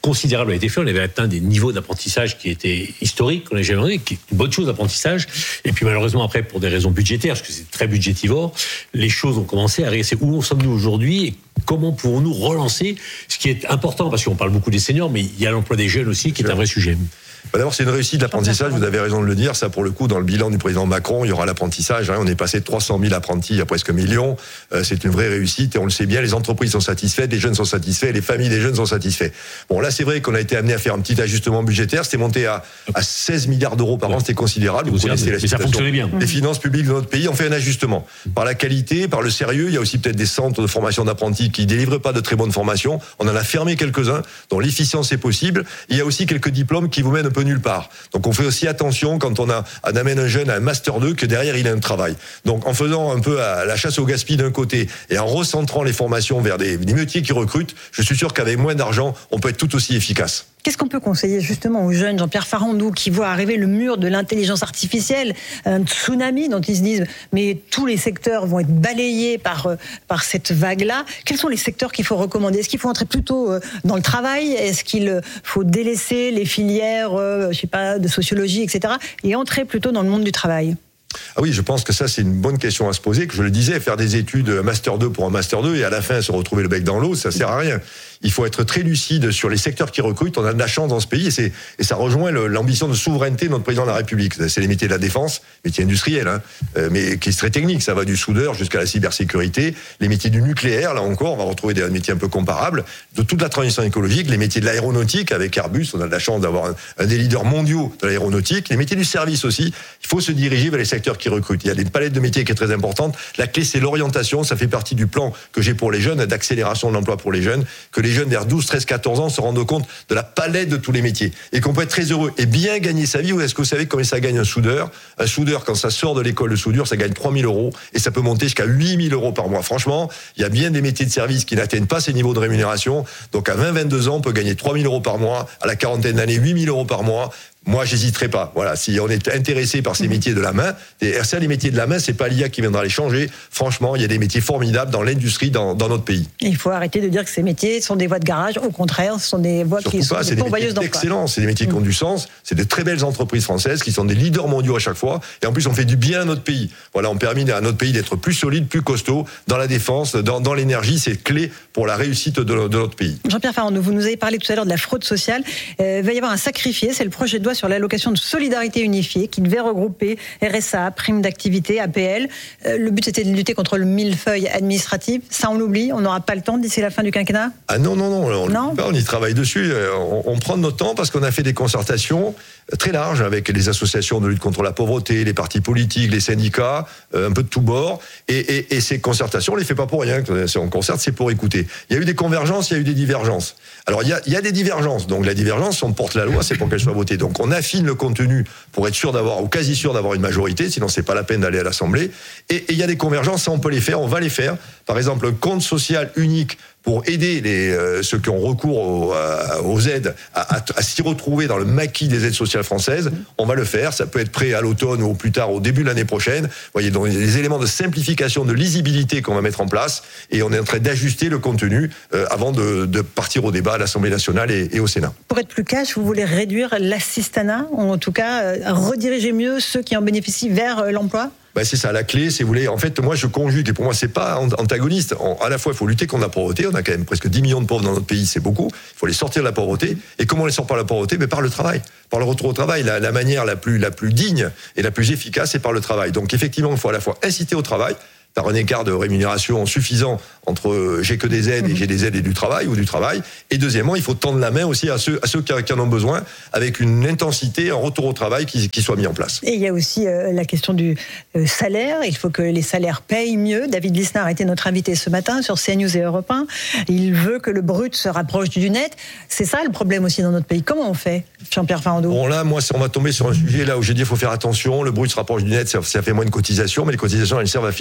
considérable a été fait. On avait atteint des niveaux d'apprentissage qui étaient historiques, qu'on n'avait jamais eu, qui est une bonne chose d'apprentissage. Et puis malheureusement après, pour des raisons budgétaires, parce que c'est très budgétivore, les choses ont commencé à régresser. Où en sommes-nous aujourd'hui et comment pouvons-nous relancer ce qui est important, parce qu'on parle beaucoup des seniors, mais il y a l'emploi des jeunes aussi qui est un vrai sujet. D'abord, c'est une réussite l'apprentissage, vous avez raison de le dire. Ça, pour le coup, dans le bilan du président Macron, il y aura l'apprentissage. On est passé de trois cent mille apprentis à presque un million. C'est une vraie réussite et on le sait bien, les entreprises sont satisfaites, les jeunes sont satisfaits, les familles des jeunes sont satisfaits. Bon, là, c'est vrai qu'on a été amené à faire un petit ajustement budgétaire. C'était monté à, à seize milliards d'euros par an, c'était considérable. Vous connaissez la situation. Ça fonctionnait bien. Les finances publiques de notre pays ont fait un ajustement. Par la qualité, par le sérieux, il y a aussi peut-être des centres de formation d'apprentis qui ne délivrent pas de très bonnes formations. On en a fermé quelques-uns, dont l'efficience est possible. Il y a aussi quelques diplômes qui vous mènent un peu nulle part. Donc on fait aussi attention quand on, a, on amène un jeune à un master deux que derrière il a un travail. Donc en faisant un peu à la chasse au gaspillage d'un côté et en recentrant les formations vers des, des métiers qui recrutent, je suis sûr qu'avec moins d'argent, on peut être tout aussi efficace. Qu'est-ce qu'on peut conseiller justement aux jeunes, Jean-Pierre Farandou, qui voient arriver le mur de l'intelligence artificielle, un tsunami dont ils se disent mais tous les secteurs vont être balayés par, par cette vague-là. Quels sont les secteurs qu'il faut recommander? Est-ce qu'il faut entrer plutôt dans le travail? Est-ce qu'il faut délaisser les filières, je sais pas, de sociologie, et cetera, et entrer plutôt dans le monde du travail? Ah oui, je pense que ça, c'est une bonne question à se poser. Que je le disais, faire des études Master deux pour un Master deux et à la fin se retrouver le bec dans l'eau, ça sert à rien. Il faut être très lucide sur les secteurs qui recrutent. On a de la chance dans ce pays et, c'est, et ça rejoint le, l'ambition de souveraineté de notre président de la République. C'est les métiers de la défense, métiers industriels, hein, mais qui est très technique. Ça va du soudeur jusqu'à la cybersécurité. Les métiers du nucléaire, là encore, on va retrouver des métiers un peu comparables. De toute la transition écologique, les métiers de l'aéronautique avec Airbus, on a de la chance d'avoir un, un des leaders mondiaux de l'aéronautique. Les métiers du service aussi. Il faut se diriger vers les secteurs qui recrutent. Il y a une palette de métiers qui est très importante. La clé, c'est l'orientation. Ça fait partie du plan que j'ai pour les jeunes, d'accélération de l'emploi pour les jeunes, que les jeunes vers douze, treize, quatorze ans se rendent compte de la palette de tous les métiers et qu'on peut être très heureux et bien gagner sa vie. Ou est-ce que vous savez combien ça gagne un soudeur? Un soudeur, quand ça sort de l'école de soudure, ça gagne trois mille euros et ça peut monter jusqu'à huit mille euros par mois. Franchement, il y a bien des métiers de service qui n'atteignent pas ces niveaux de rémunération. Donc à vingt, vingt-deux ans, on peut gagner trois mille euros par mois. À la quarantaine d'années, huit mille euros par mois. Moi, j'hésiterai pas. Voilà, si on est intéressé par ces métiers de la main, et ça, les métiers de la main, c'est pas l'I A qui viendra les changer. Franchement, il y a des métiers formidables dans l'industrie, dans, dans notre pays. Il faut arrêter de dire que ces métiers sont des voies de garage. Au contraire, ce sont des voies Surtout qui pas, sont des des pourvoyeuses d'emploi. C'est excellent, c'est des métiers mmh. qui ont du sens. C'est de très belles entreprises françaises qui sont des leaders mondiaux à chaque fois. Et en plus, on fait du bien à notre pays. Voilà, on permet à notre pays d'être plus solide, plus costaud dans la défense, dans, dans l'énergie. C'est clé pour la réussite de, de notre pays. Jean-Pierre Farandou, vous nous avez parlé tout à l'heure de la fraude sociale. Euh, il va y avoir un sacrifié. C'est le projet de loi sur l'allocation de solidarité unifiée qui devait regrouper R S A, prime d'activité, A P L. Euh, le but c'était de lutter contre le millefeuille administratif. Ça, on l'oublie. On n'aura pas le temps d'ici la fin du quinquennat. Ah non, non, non. On, non. Pas, on y travaille dessus. On, on prend notre temps parce qu'on a fait des concertations très larges avec les associations de lutte contre la pauvreté, les partis politiques, les syndicats, un peu de tous bords. Et, et, et ces concertations, on les fait pas pour rien. Si on concerte, c'est pour écouter. Il y a eu des convergences, il y a eu des divergences. Alors il y a, il y a des divergences. Donc la divergence, on porte la loi, c'est pour qu'elle soit votée. Donc on affine le contenu pour être sûr d'avoir, ou quasi sûr d'avoir une majorité, sinon c'est pas la peine d'aller à l'Assemblée. Et, et il y a des convergences, ça on peut les faire, on va les faire. Par exemple, un compte social unique pour aider les, euh, ceux qui ont recours aux, à, aux aides à, à, à s'y retrouver dans le maquis des aides sociales françaises, on va le faire. Ça peut être prêt à l'automne ou plus tard, au début de l'année prochaine. Vous voyez, donc les éléments de simplification, de lisibilité qu'on va mettre en place, et on est en train d'ajuster le contenu euh, avant de, de partir au débat à l'Assemblée nationale et, et au Sénat. Pour être plus cash, vous voulez réduire l'assistanat, ou en tout cas euh, rediriger mieux ceux qui en bénéficient vers euh, l'emploi? Ben c'est ça la clé, si vous voulez. En fait, moi, je conjugue, et pour moi, c'est pas antagoniste. À la fois, il faut lutter contre la pauvreté. On a quand même presque dix millions de pauvres dans notre pays, c'est beaucoup. Il faut les sortir de la pauvreté. Et comment on les sort par la pauvreté? Ben par le travail, par le retour au travail. La, la manière la plus, la plus digne et la plus efficace, c'est par le travail. Donc, effectivement, il faut à la fois inciter au travail, par un écart de rémunération suffisant entre j'ai que des aides et j'ai des aides et du travail ou du travail. Et deuxièmement, il faut tendre la main aussi à ceux, à ceux qui en ont besoin avec une intensité, un retour au travail qui, qui soit mis en place. Et il y a aussi euh, la question du euh, salaire. Il faut que les salaires payent mieux. David Lisnard était notre invité ce matin sur CNews et Europe un. Il veut que le brut se rapproche du net. C'est ça le problème aussi dans notre pays. Comment on fait, Jean-Pierre Farandou? Bon là, moi, on va tomber sur un sujet là où j'ai dit il faut faire attention. Le brut se rapproche du net, ça, ça fait moins de cotisations, mais les cotisations, elles servent à financer la sécurité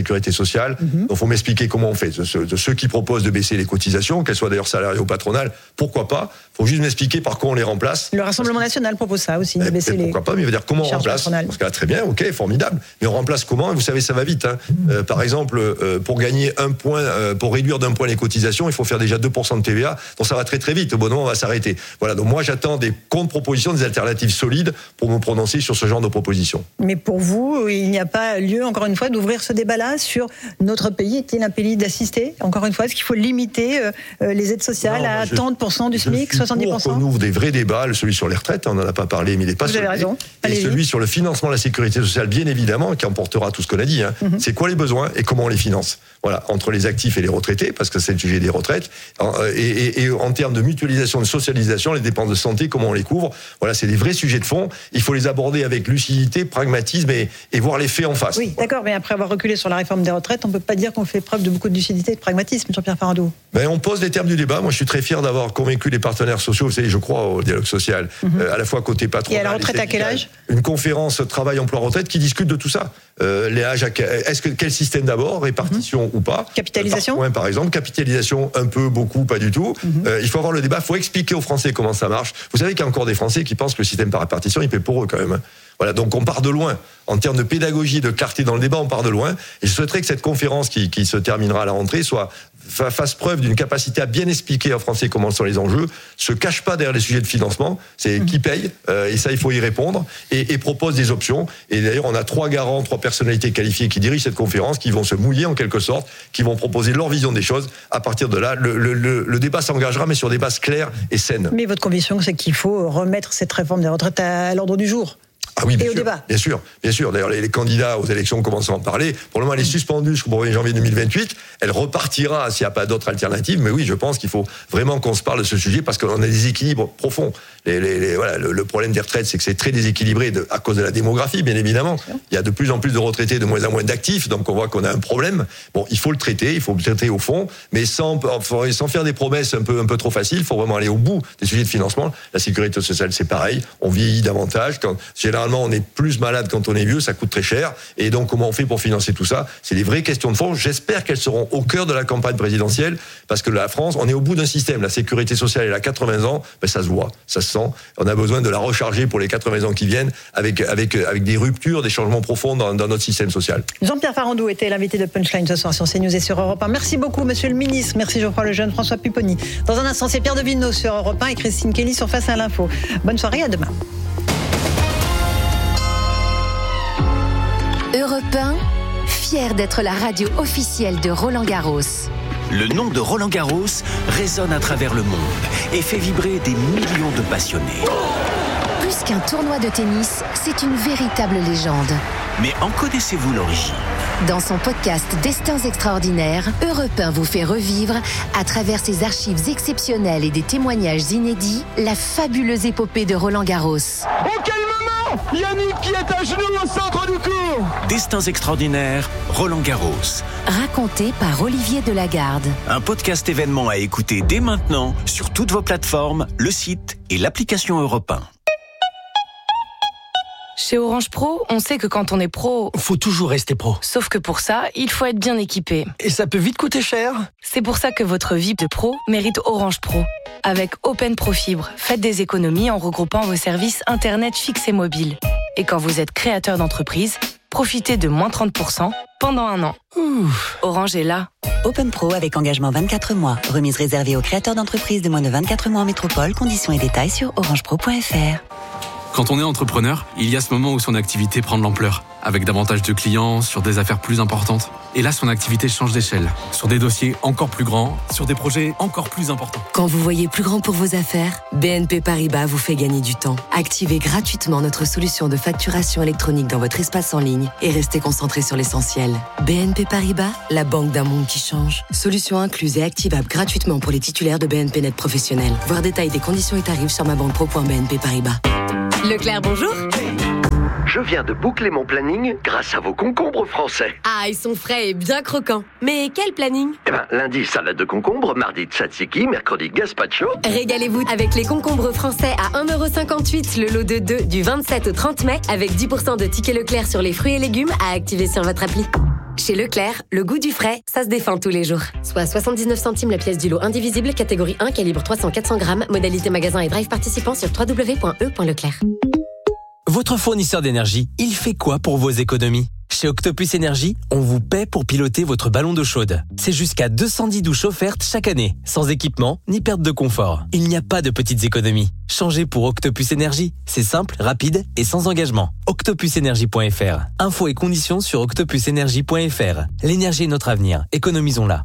sécurité sociale. Mm-hmm. Donc, il faut m'expliquer comment on fait. De, de ceux qui proposent de baisser les cotisations, qu'elles soient d'ailleurs salariales ou patronales, pourquoi pas. Il faut juste m'expliquer par quoi on les remplace. Le Rassemblement national propose ça aussi, de baisser les. Pourquoi pas, mais il veut dire comment on remplace. Patronales. Parce que là, très bien, ok, formidable. Mais on remplace comment? Et vous savez, ça va vite. Hein. Mm-hmm. Euh, par exemple, euh, pour gagner un point, euh, pour réduire d'un point les cotisations, il faut faire déjà deux pour cent de T V A. Donc ça va très très vite. Au bon moment, on va s'arrêter. Voilà. Donc moi, j'attends des contre-propositions, des alternatives solides pour me prononcer sur ce genre de propositions. Mais pour vous, il n'y a pas lieu, encore une fois, d'ouvrir ce débat-là sur notre pays. Est-il un pays d'assister? Encore une fois, est-ce qu'il faut limiter euh, les aides sociales non, à je, trente pour cent du SMIC, soixante-dix pour cent? On ouvre des vrais débats. Celui sur les retraites, on n'en a pas parlé, mais il n'est pas. Vous avez raison. Et Allez-y. Celui sur le financement de la sécurité sociale, bien évidemment, qui emportera tout ce qu'on a dit. Hein. Mm-hmm. C'est quoi les besoins et comment on les finance? Voilà, entre les actifs et les retraités, parce que c'est le sujet des retraites, et, et, et en termes de mutualisation, de socialisation, les dépenses de santé, comment on les couvre. Voilà, c'est des vrais sujets de fond. Il faut les aborder avec lucidité, pragmatisme et, et voir les faits en face. Oui, d'accord, mais après avoir reculé sur la réforme des retraites, on ne peut pas dire qu'on fait preuve de beaucoup de lucidité et de pragmatisme, Jean-Pierre Farandou. Ben, on pose les termes du débat. Moi, je suis très fier d'avoir convaincu les partenaires sociaux. Vous savez, je crois au dialogue social, mm-hmm. euh, à la fois côté patronal. Et à la retraite, à quel âge? Une conférence travail-emploi-retraite qui discute de tout ça. Euh, les âges, est-ce que quel système d'abord, répartition mm-hmm. ou pas? Capitalisation. Par point, par exemple, capitalisation, un peu, beaucoup, pas du tout. Mm-hmm. Euh, il faut avoir le débat. Il faut expliquer aux Français comment ça marche. Vous savez qu'il y a encore des Français qui pensent que le système par répartition, il paie pour eux quand même. Voilà, donc on part de loin. En termes de pédagogie, de clarté dans le débat, on part de loin. Et je souhaiterais que cette conférence qui, qui se terminera à la rentrée soit fasse preuve d'une capacité à bien expliquer aux Français comment sont les enjeux, se cache pas derrière les sujets de financement, c'est mmh. qui paye, euh, et ça il faut y répondre, et, et propose des options. Et d'ailleurs on a trois garants, trois personnalités qualifiées qui dirigent cette conférence, qui vont se mouiller en quelque sorte, qui vont proposer leur vision des choses. À partir de là, le, le, le, le débat s'engagera, mais sur des bases claires et saines. Mais votre conviction, c'est qu'il faut remettre cette réforme des retraites à, à l'ordre du jour? Ah oui, bien et sûr, au débat. Bien sûr, bien sûr. D'ailleurs, les, les candidats aux élections commencent à en parler. Pour le moment, elle est suspendue jusqu'au premier janvier deux mille vingt-huit. Elle repartira s'il n'y a pas d'autres alternatives. Mais oui, je pense qu'il faut vraiment qu'on se parle de ce sujet parce qu'on a des équilibres profonds. Les, les, les, voilà, le, le problème des retraites, c'est que c'est très déséquilibré de, à cause de la démographie, bien évidemment. Il y a de plus en plus de retraités, de moins en moins d'actifs. Donc, on voit qu'on a un problème. Bon, il faut le traiter, il faut le traiter au fond, mais sans, sans faire des promesses un peu, un peu trop faciles. Il faut vraiment aller au bout des sujets de financement. La sécurité sociale, c'est pareil. On vieillit davantage. Quand, généralement, on est plus malade quand on est vieux, ça coûte très cher. Et donc, comment on fait pour financer tout ça? C'est des vraies questions de fond. J'espère qu'elles seront au cœur de la campagne présidentielle, parce que la France, on est au bout d'un système. La sécurité sociale, elle a quatre-vingts ans, ben ça se voit, ça se sent. On a besoin de la recharger pour les quatre-vingts ans qui viennent, avec, avec, avec des ruptures, des changements profonds dans, dans notre système social. Jean-Pierre Farandou était l'invité de Punchline ce soir sur CNews et sur Europe un. Merci beaucoup, monsieur le ministre. Merci Geoffroy Lejeune, François Pupponi. Dans un instant, c'est Pierre de Villeneuve sur Europe un et Christine Kelly sur Face à l'info. Bonne soirée, à demain. Europe un, fier d'être la radio officielle de Roland Garros. Le nom de Roland Garros résonne à travers le monde et fait vibrer des millions de passionnés. Plus qu'un tournoi de tennis, c'est une véritable légende. Mais en connaissez-vous l'origine? Dans son podcast Destins extraordinaires, Europe un vous fait revivre, à travers ses archives exceptionnelles et des témoignages inédits, la fabuleuse épopée de Roland Garros. Oh, quel moment! Yannick qui est à genoux au centre du court! Destins extraordinaires, Roland Garros. Raconté par Olivier Delagarde. Un podcast événement à écouter dès maintenant sur toutes vos plateformes, le site et l'application Europe un. Chez Orange Pro, on sait que quand on est pro... faut toujours rester pro. Sauf que pour ça, il faut être bien équipé. Et ça peut vite coûter cher. C'est pour ça que votre vie de pro mérite Orange Pro. Avec Open Pro Fibre, faites des économies en regroupant vos services Internet fixe et mobile. Et quand vous êtes créateur d'entreprise, profitez de moins trente pour cent pendant un an. Ouh. Orange est là. Open Pro avec engagement vingt-quatre mois. Remise réservée aux créateurs d'entreprises de moins de vingt-quatre mois en métropole. Conditions et détails sur orange pro point f r. Quand on est entrepreneur, il y a ce moment où son activité prend de l'ampleur, avec davantage de clients, sur des affaires plus importantes. Et là, son activité change d'échelle, sur des dossiers encore plus grands, sur des projets encore plus importants. Quand vous voyez plus grand pour vos affaires, B N P Paribas vous fait gagner du temps. Activez gratuitement notre solution de facturation électronique dans votre espace en ligne et restez concentré sur l'essentiel. B N P Paribas, la banque d'un monde qui change. Solution incluse et activable gratuitement pour les titulaires de B N P Net professionnels. Voir détail des conditions et tarifs sur ma banque pro point b n p paribas. Leclerc, bonjour. Je viens de boucler mon planning grâce à vos concombres français. Ah, ils sont frais et bien croquants. Mais quel planning? Eh ben, lundi, salade de concombre, mardi, tzatziki, mercredi, gazpacho. Régalez-vous avec les concombres français à un euro cinquante-huit, le lot de deux du vingt-sept au trente mai, avec dix pour cent de tickets Leclerc sur les fruits et légumes à activer sur votre appli. Chez Leclerc, le goût du frais, ça se défend tous les jours. Soit soixante-dix-neuf centimes la pièce du lot indivisible, catégorie un, calibre trois cents à quatre cents grammes, modalité magasin et drive participant sur w w w point e point leclerc. Votre fournisseur d'énergie, il fait quoi pour vos économies ? Chez Octopus Énergie, on vous paie pour piloter votre ballon d'eau chaude. C'est jusqu'à deux cent dix douches offertes chaque année, sans équipement ni perte de confort. Il n'y a pas de petites économies. Changez pour Octopus Énergie. C'est simple, rapide et sans engagement. octopus énergie point f r. Infos et conditions sur octopus énergie point f r. L'énergie est notre avenir. Économisons-la.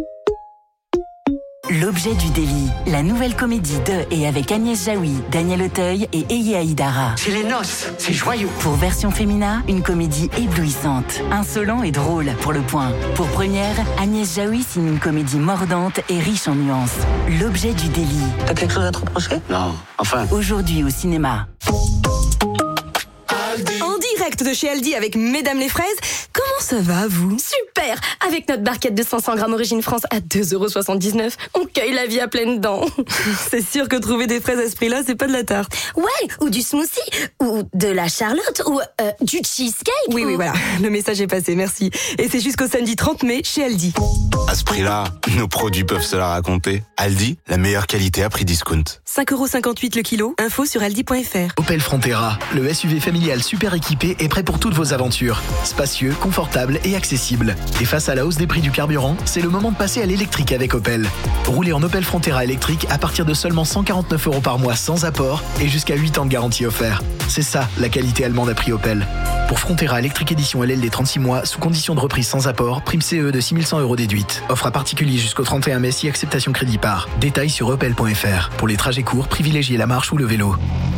L'objet du délit, la nouvelle comédie de et avec Agnès Jaoui, Daniel Auteuil et Eye Aïdara. C'est les noces, c'est joyeux. Pour version féminin, une comédie éblouissante, insolent et drôle pour le point. Pour première, Agnès Jaoui signe une comédie mordante et riche en nuances. L'objet du délit. T'as quelque chose à te reprocher ? Non, enfin. Aujourd'hui au cinéma. En direct de chez Aldi avec Mesdames les fraises, comment ça va vous ? Super! Avec notre barquette de cinq cents grammes Origine France à deux euros soixante-dix-neuf, on cueille la vie à pleines dents. C'est sûr que trouver des fraises à ce prix-là, c'est pas de la tarte. Ouais, ou du smoothie, ou de la charlotte, ou euh, du cheesecake. Oui, ou... oui, voilà. Le message est passé, merci. Et c'est jusqu'au samedi trente mai chez Aldi. À ce prix-là, nos produits peuvent se la raconter. Aldi, la meilleure qualité à prix discount. cinq euros cinquante-huit le kilo, info sur aldi point f r. Opel Frontera, le S U V familial super équipé est prêt pour toutes vos aventures. Spacieux, confortable et accessible. Et face à la hausse des prix du carburant, c'est le moment de passer à l'électrique avec Opel. Roulez en Opel Frontera électrique à partir de seulement cent quarante-neuf euros par mois sans apport et jusqu'à huit ans de garantie offert. C'est ça, la qualité allemande à prix Opel. Pour Frontera électrique édition L L D trente-six mois, sous condition de reprise sans apport, prime C E de six mille cent euros déduite. Offre à particulier jusqu'au trente et un mai si acceptation crédit par. Détails sur opel point f r. Pour les trajets courts, privilégiez la marche ou le vélo.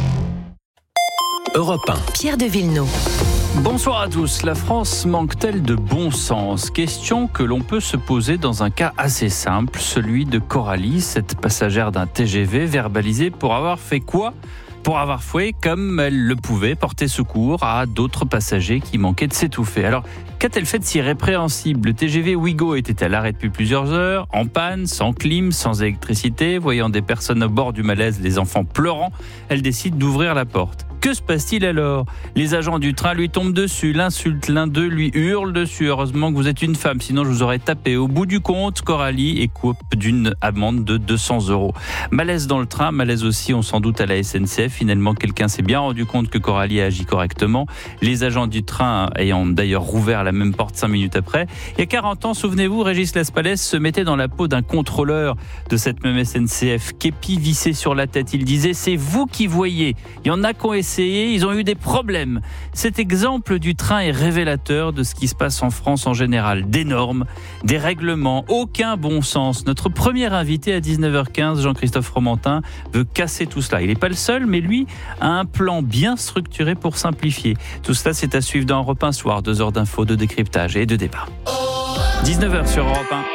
Europe un. Pierre de Villeneuve. Bonsoir à tous. La France manque-t-elle de bon sens ? Question que l'on peut se poser dans un cas assez simple, celui de Coralie, cette passagère d'un T G V verbalisée pour avoir fait quoi ? Pour avoir foué, comme elle le pouvait, porter secours à d'autres passagers qui manquaient de s'étouffer. Alors, qu'a-t-elle fait de si répréhensible ? Le T G V Ouigo était à l'arrêt depuis plusieurs heures, en panne, sans clim, sans électricité. Voyant des personnes au bord du malaise, les enfants pleurant, elle décide d'ouvrir la porte. Que se passe-t-il alors ? Les agents du train lui tombent dessus, l'insultent, l'un d'eux lui hurle dessus. Heureusement que vous êtes une femme, sinon je vous aurais tapé. Au bout du compte, Coralie écope d'une amende de deux cents euros. Malaise dans le train, malaise aussi, on s'en doute, à la S N C F. Finalement, quelqu'un s'est bien rendu compte que Coralie a agi correctement. Les agents du train ayant d'ailleurs rouvert la même porte cinq minutes après. Il y a quarante ans, souvenez-vous, Régis Laspalès se mettait dans la peau d'un contrôleur de cette même S N C F. Képi vissé sur la tête. Il disait « C'est vous qui voyez. Il y en a qui ont essayé. Ils ont eu des problèmes. » Cet exemple du train est révélateur de ce qui se passe en France en général. Des normes, des règlements, aucun bon sens. Notre premier invité à dix-neuf heures quinze, Jean-Christophe Fromentin, veut casser tout cela. Il n'est pas le seul, mais lui a un plan bien structuré pour simplifier. Tout cela, c'est à suivre dans Europe un Soir. Deux heures d'infos, de décryptage et de débat. dix-neuf heures sur Europe un.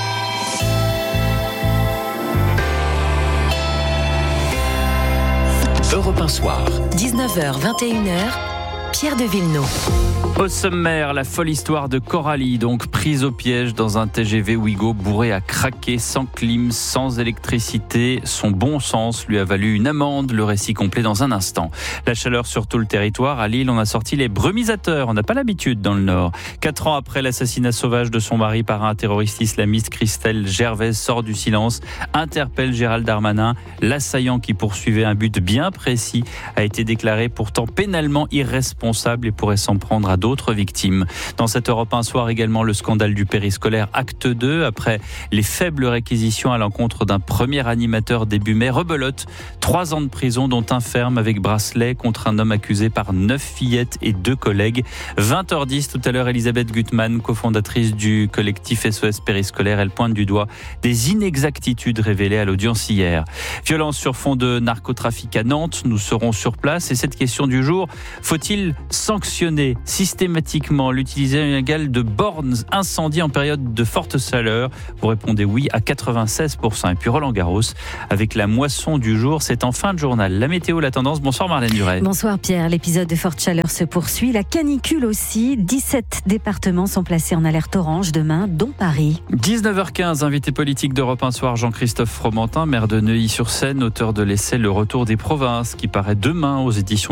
Europe un Soir. dix-neuf heures vingt et une heures, Pierre de Villeneuve. Au sommaire, la folle histoire de Coralie, donc prise au piège dans un T G V Ouigo bourré à craquer, sans clim, sans électricité. Son bon sens lui a valu une amende. Le récit complet dans un instant. La chaleur sur tout le territoire. À Lille, on a sorti les brumisateurs. On n'a pas l'habitude dans le Nord. Quatre ans après l'assassinat sauvage de son mari par un terroriste islamiste, Christelle Gervais sort du silence, interpelle Gérald Darmanin. L'assaillant qui poursuivait un but bien précis a été déclaré pourtant pénalement irresponsable et pourrait s'en prendre à d'autres victimes. Dans cette Europe un Soir également, le scandale du périscolaire acte deux. Après les faibles réquisitions à l'encontre d'un premier animateur début mai, rebelote. Trois ans de prison, dont un ferme avec bracelet contre un homme accusé par neuf fillettes et deux collègues. vingt heures dix tout à l'heure, Elisabeth Gutmann, cofondatrice du collectif S O S Périscolaire, elle pointe du doigt des inexactitudes révélées à l'audience hier. Violence sur fond de narcotrafic à Nantes, nous serons sur place. Et cette question du jour, faut-il sanctionner systématiquement l'utilisation illégale de bornes incendies en période de forte chaleur? Vous répondez oui à quatre-vingt-seize pour cent. Et puis Roland Garros, avec la moisson du jour, c'est en fin de journal. La météo, la tendance. Bonsoir Marlène Duret. Bonsoir Pierre. L'épisode de forte chaleur se poursuit. La canicule aussi. dix-sept départements sont placés en alerte orange demain, dont Paris. dix-neuf heures quinze, invité politique d'Europe un Soir, Jean-Christophe Fromentin, maire de Neuilly-sur-Seine, auteur de l'essai Le Retour des provinces, qui paraît demain aux éditions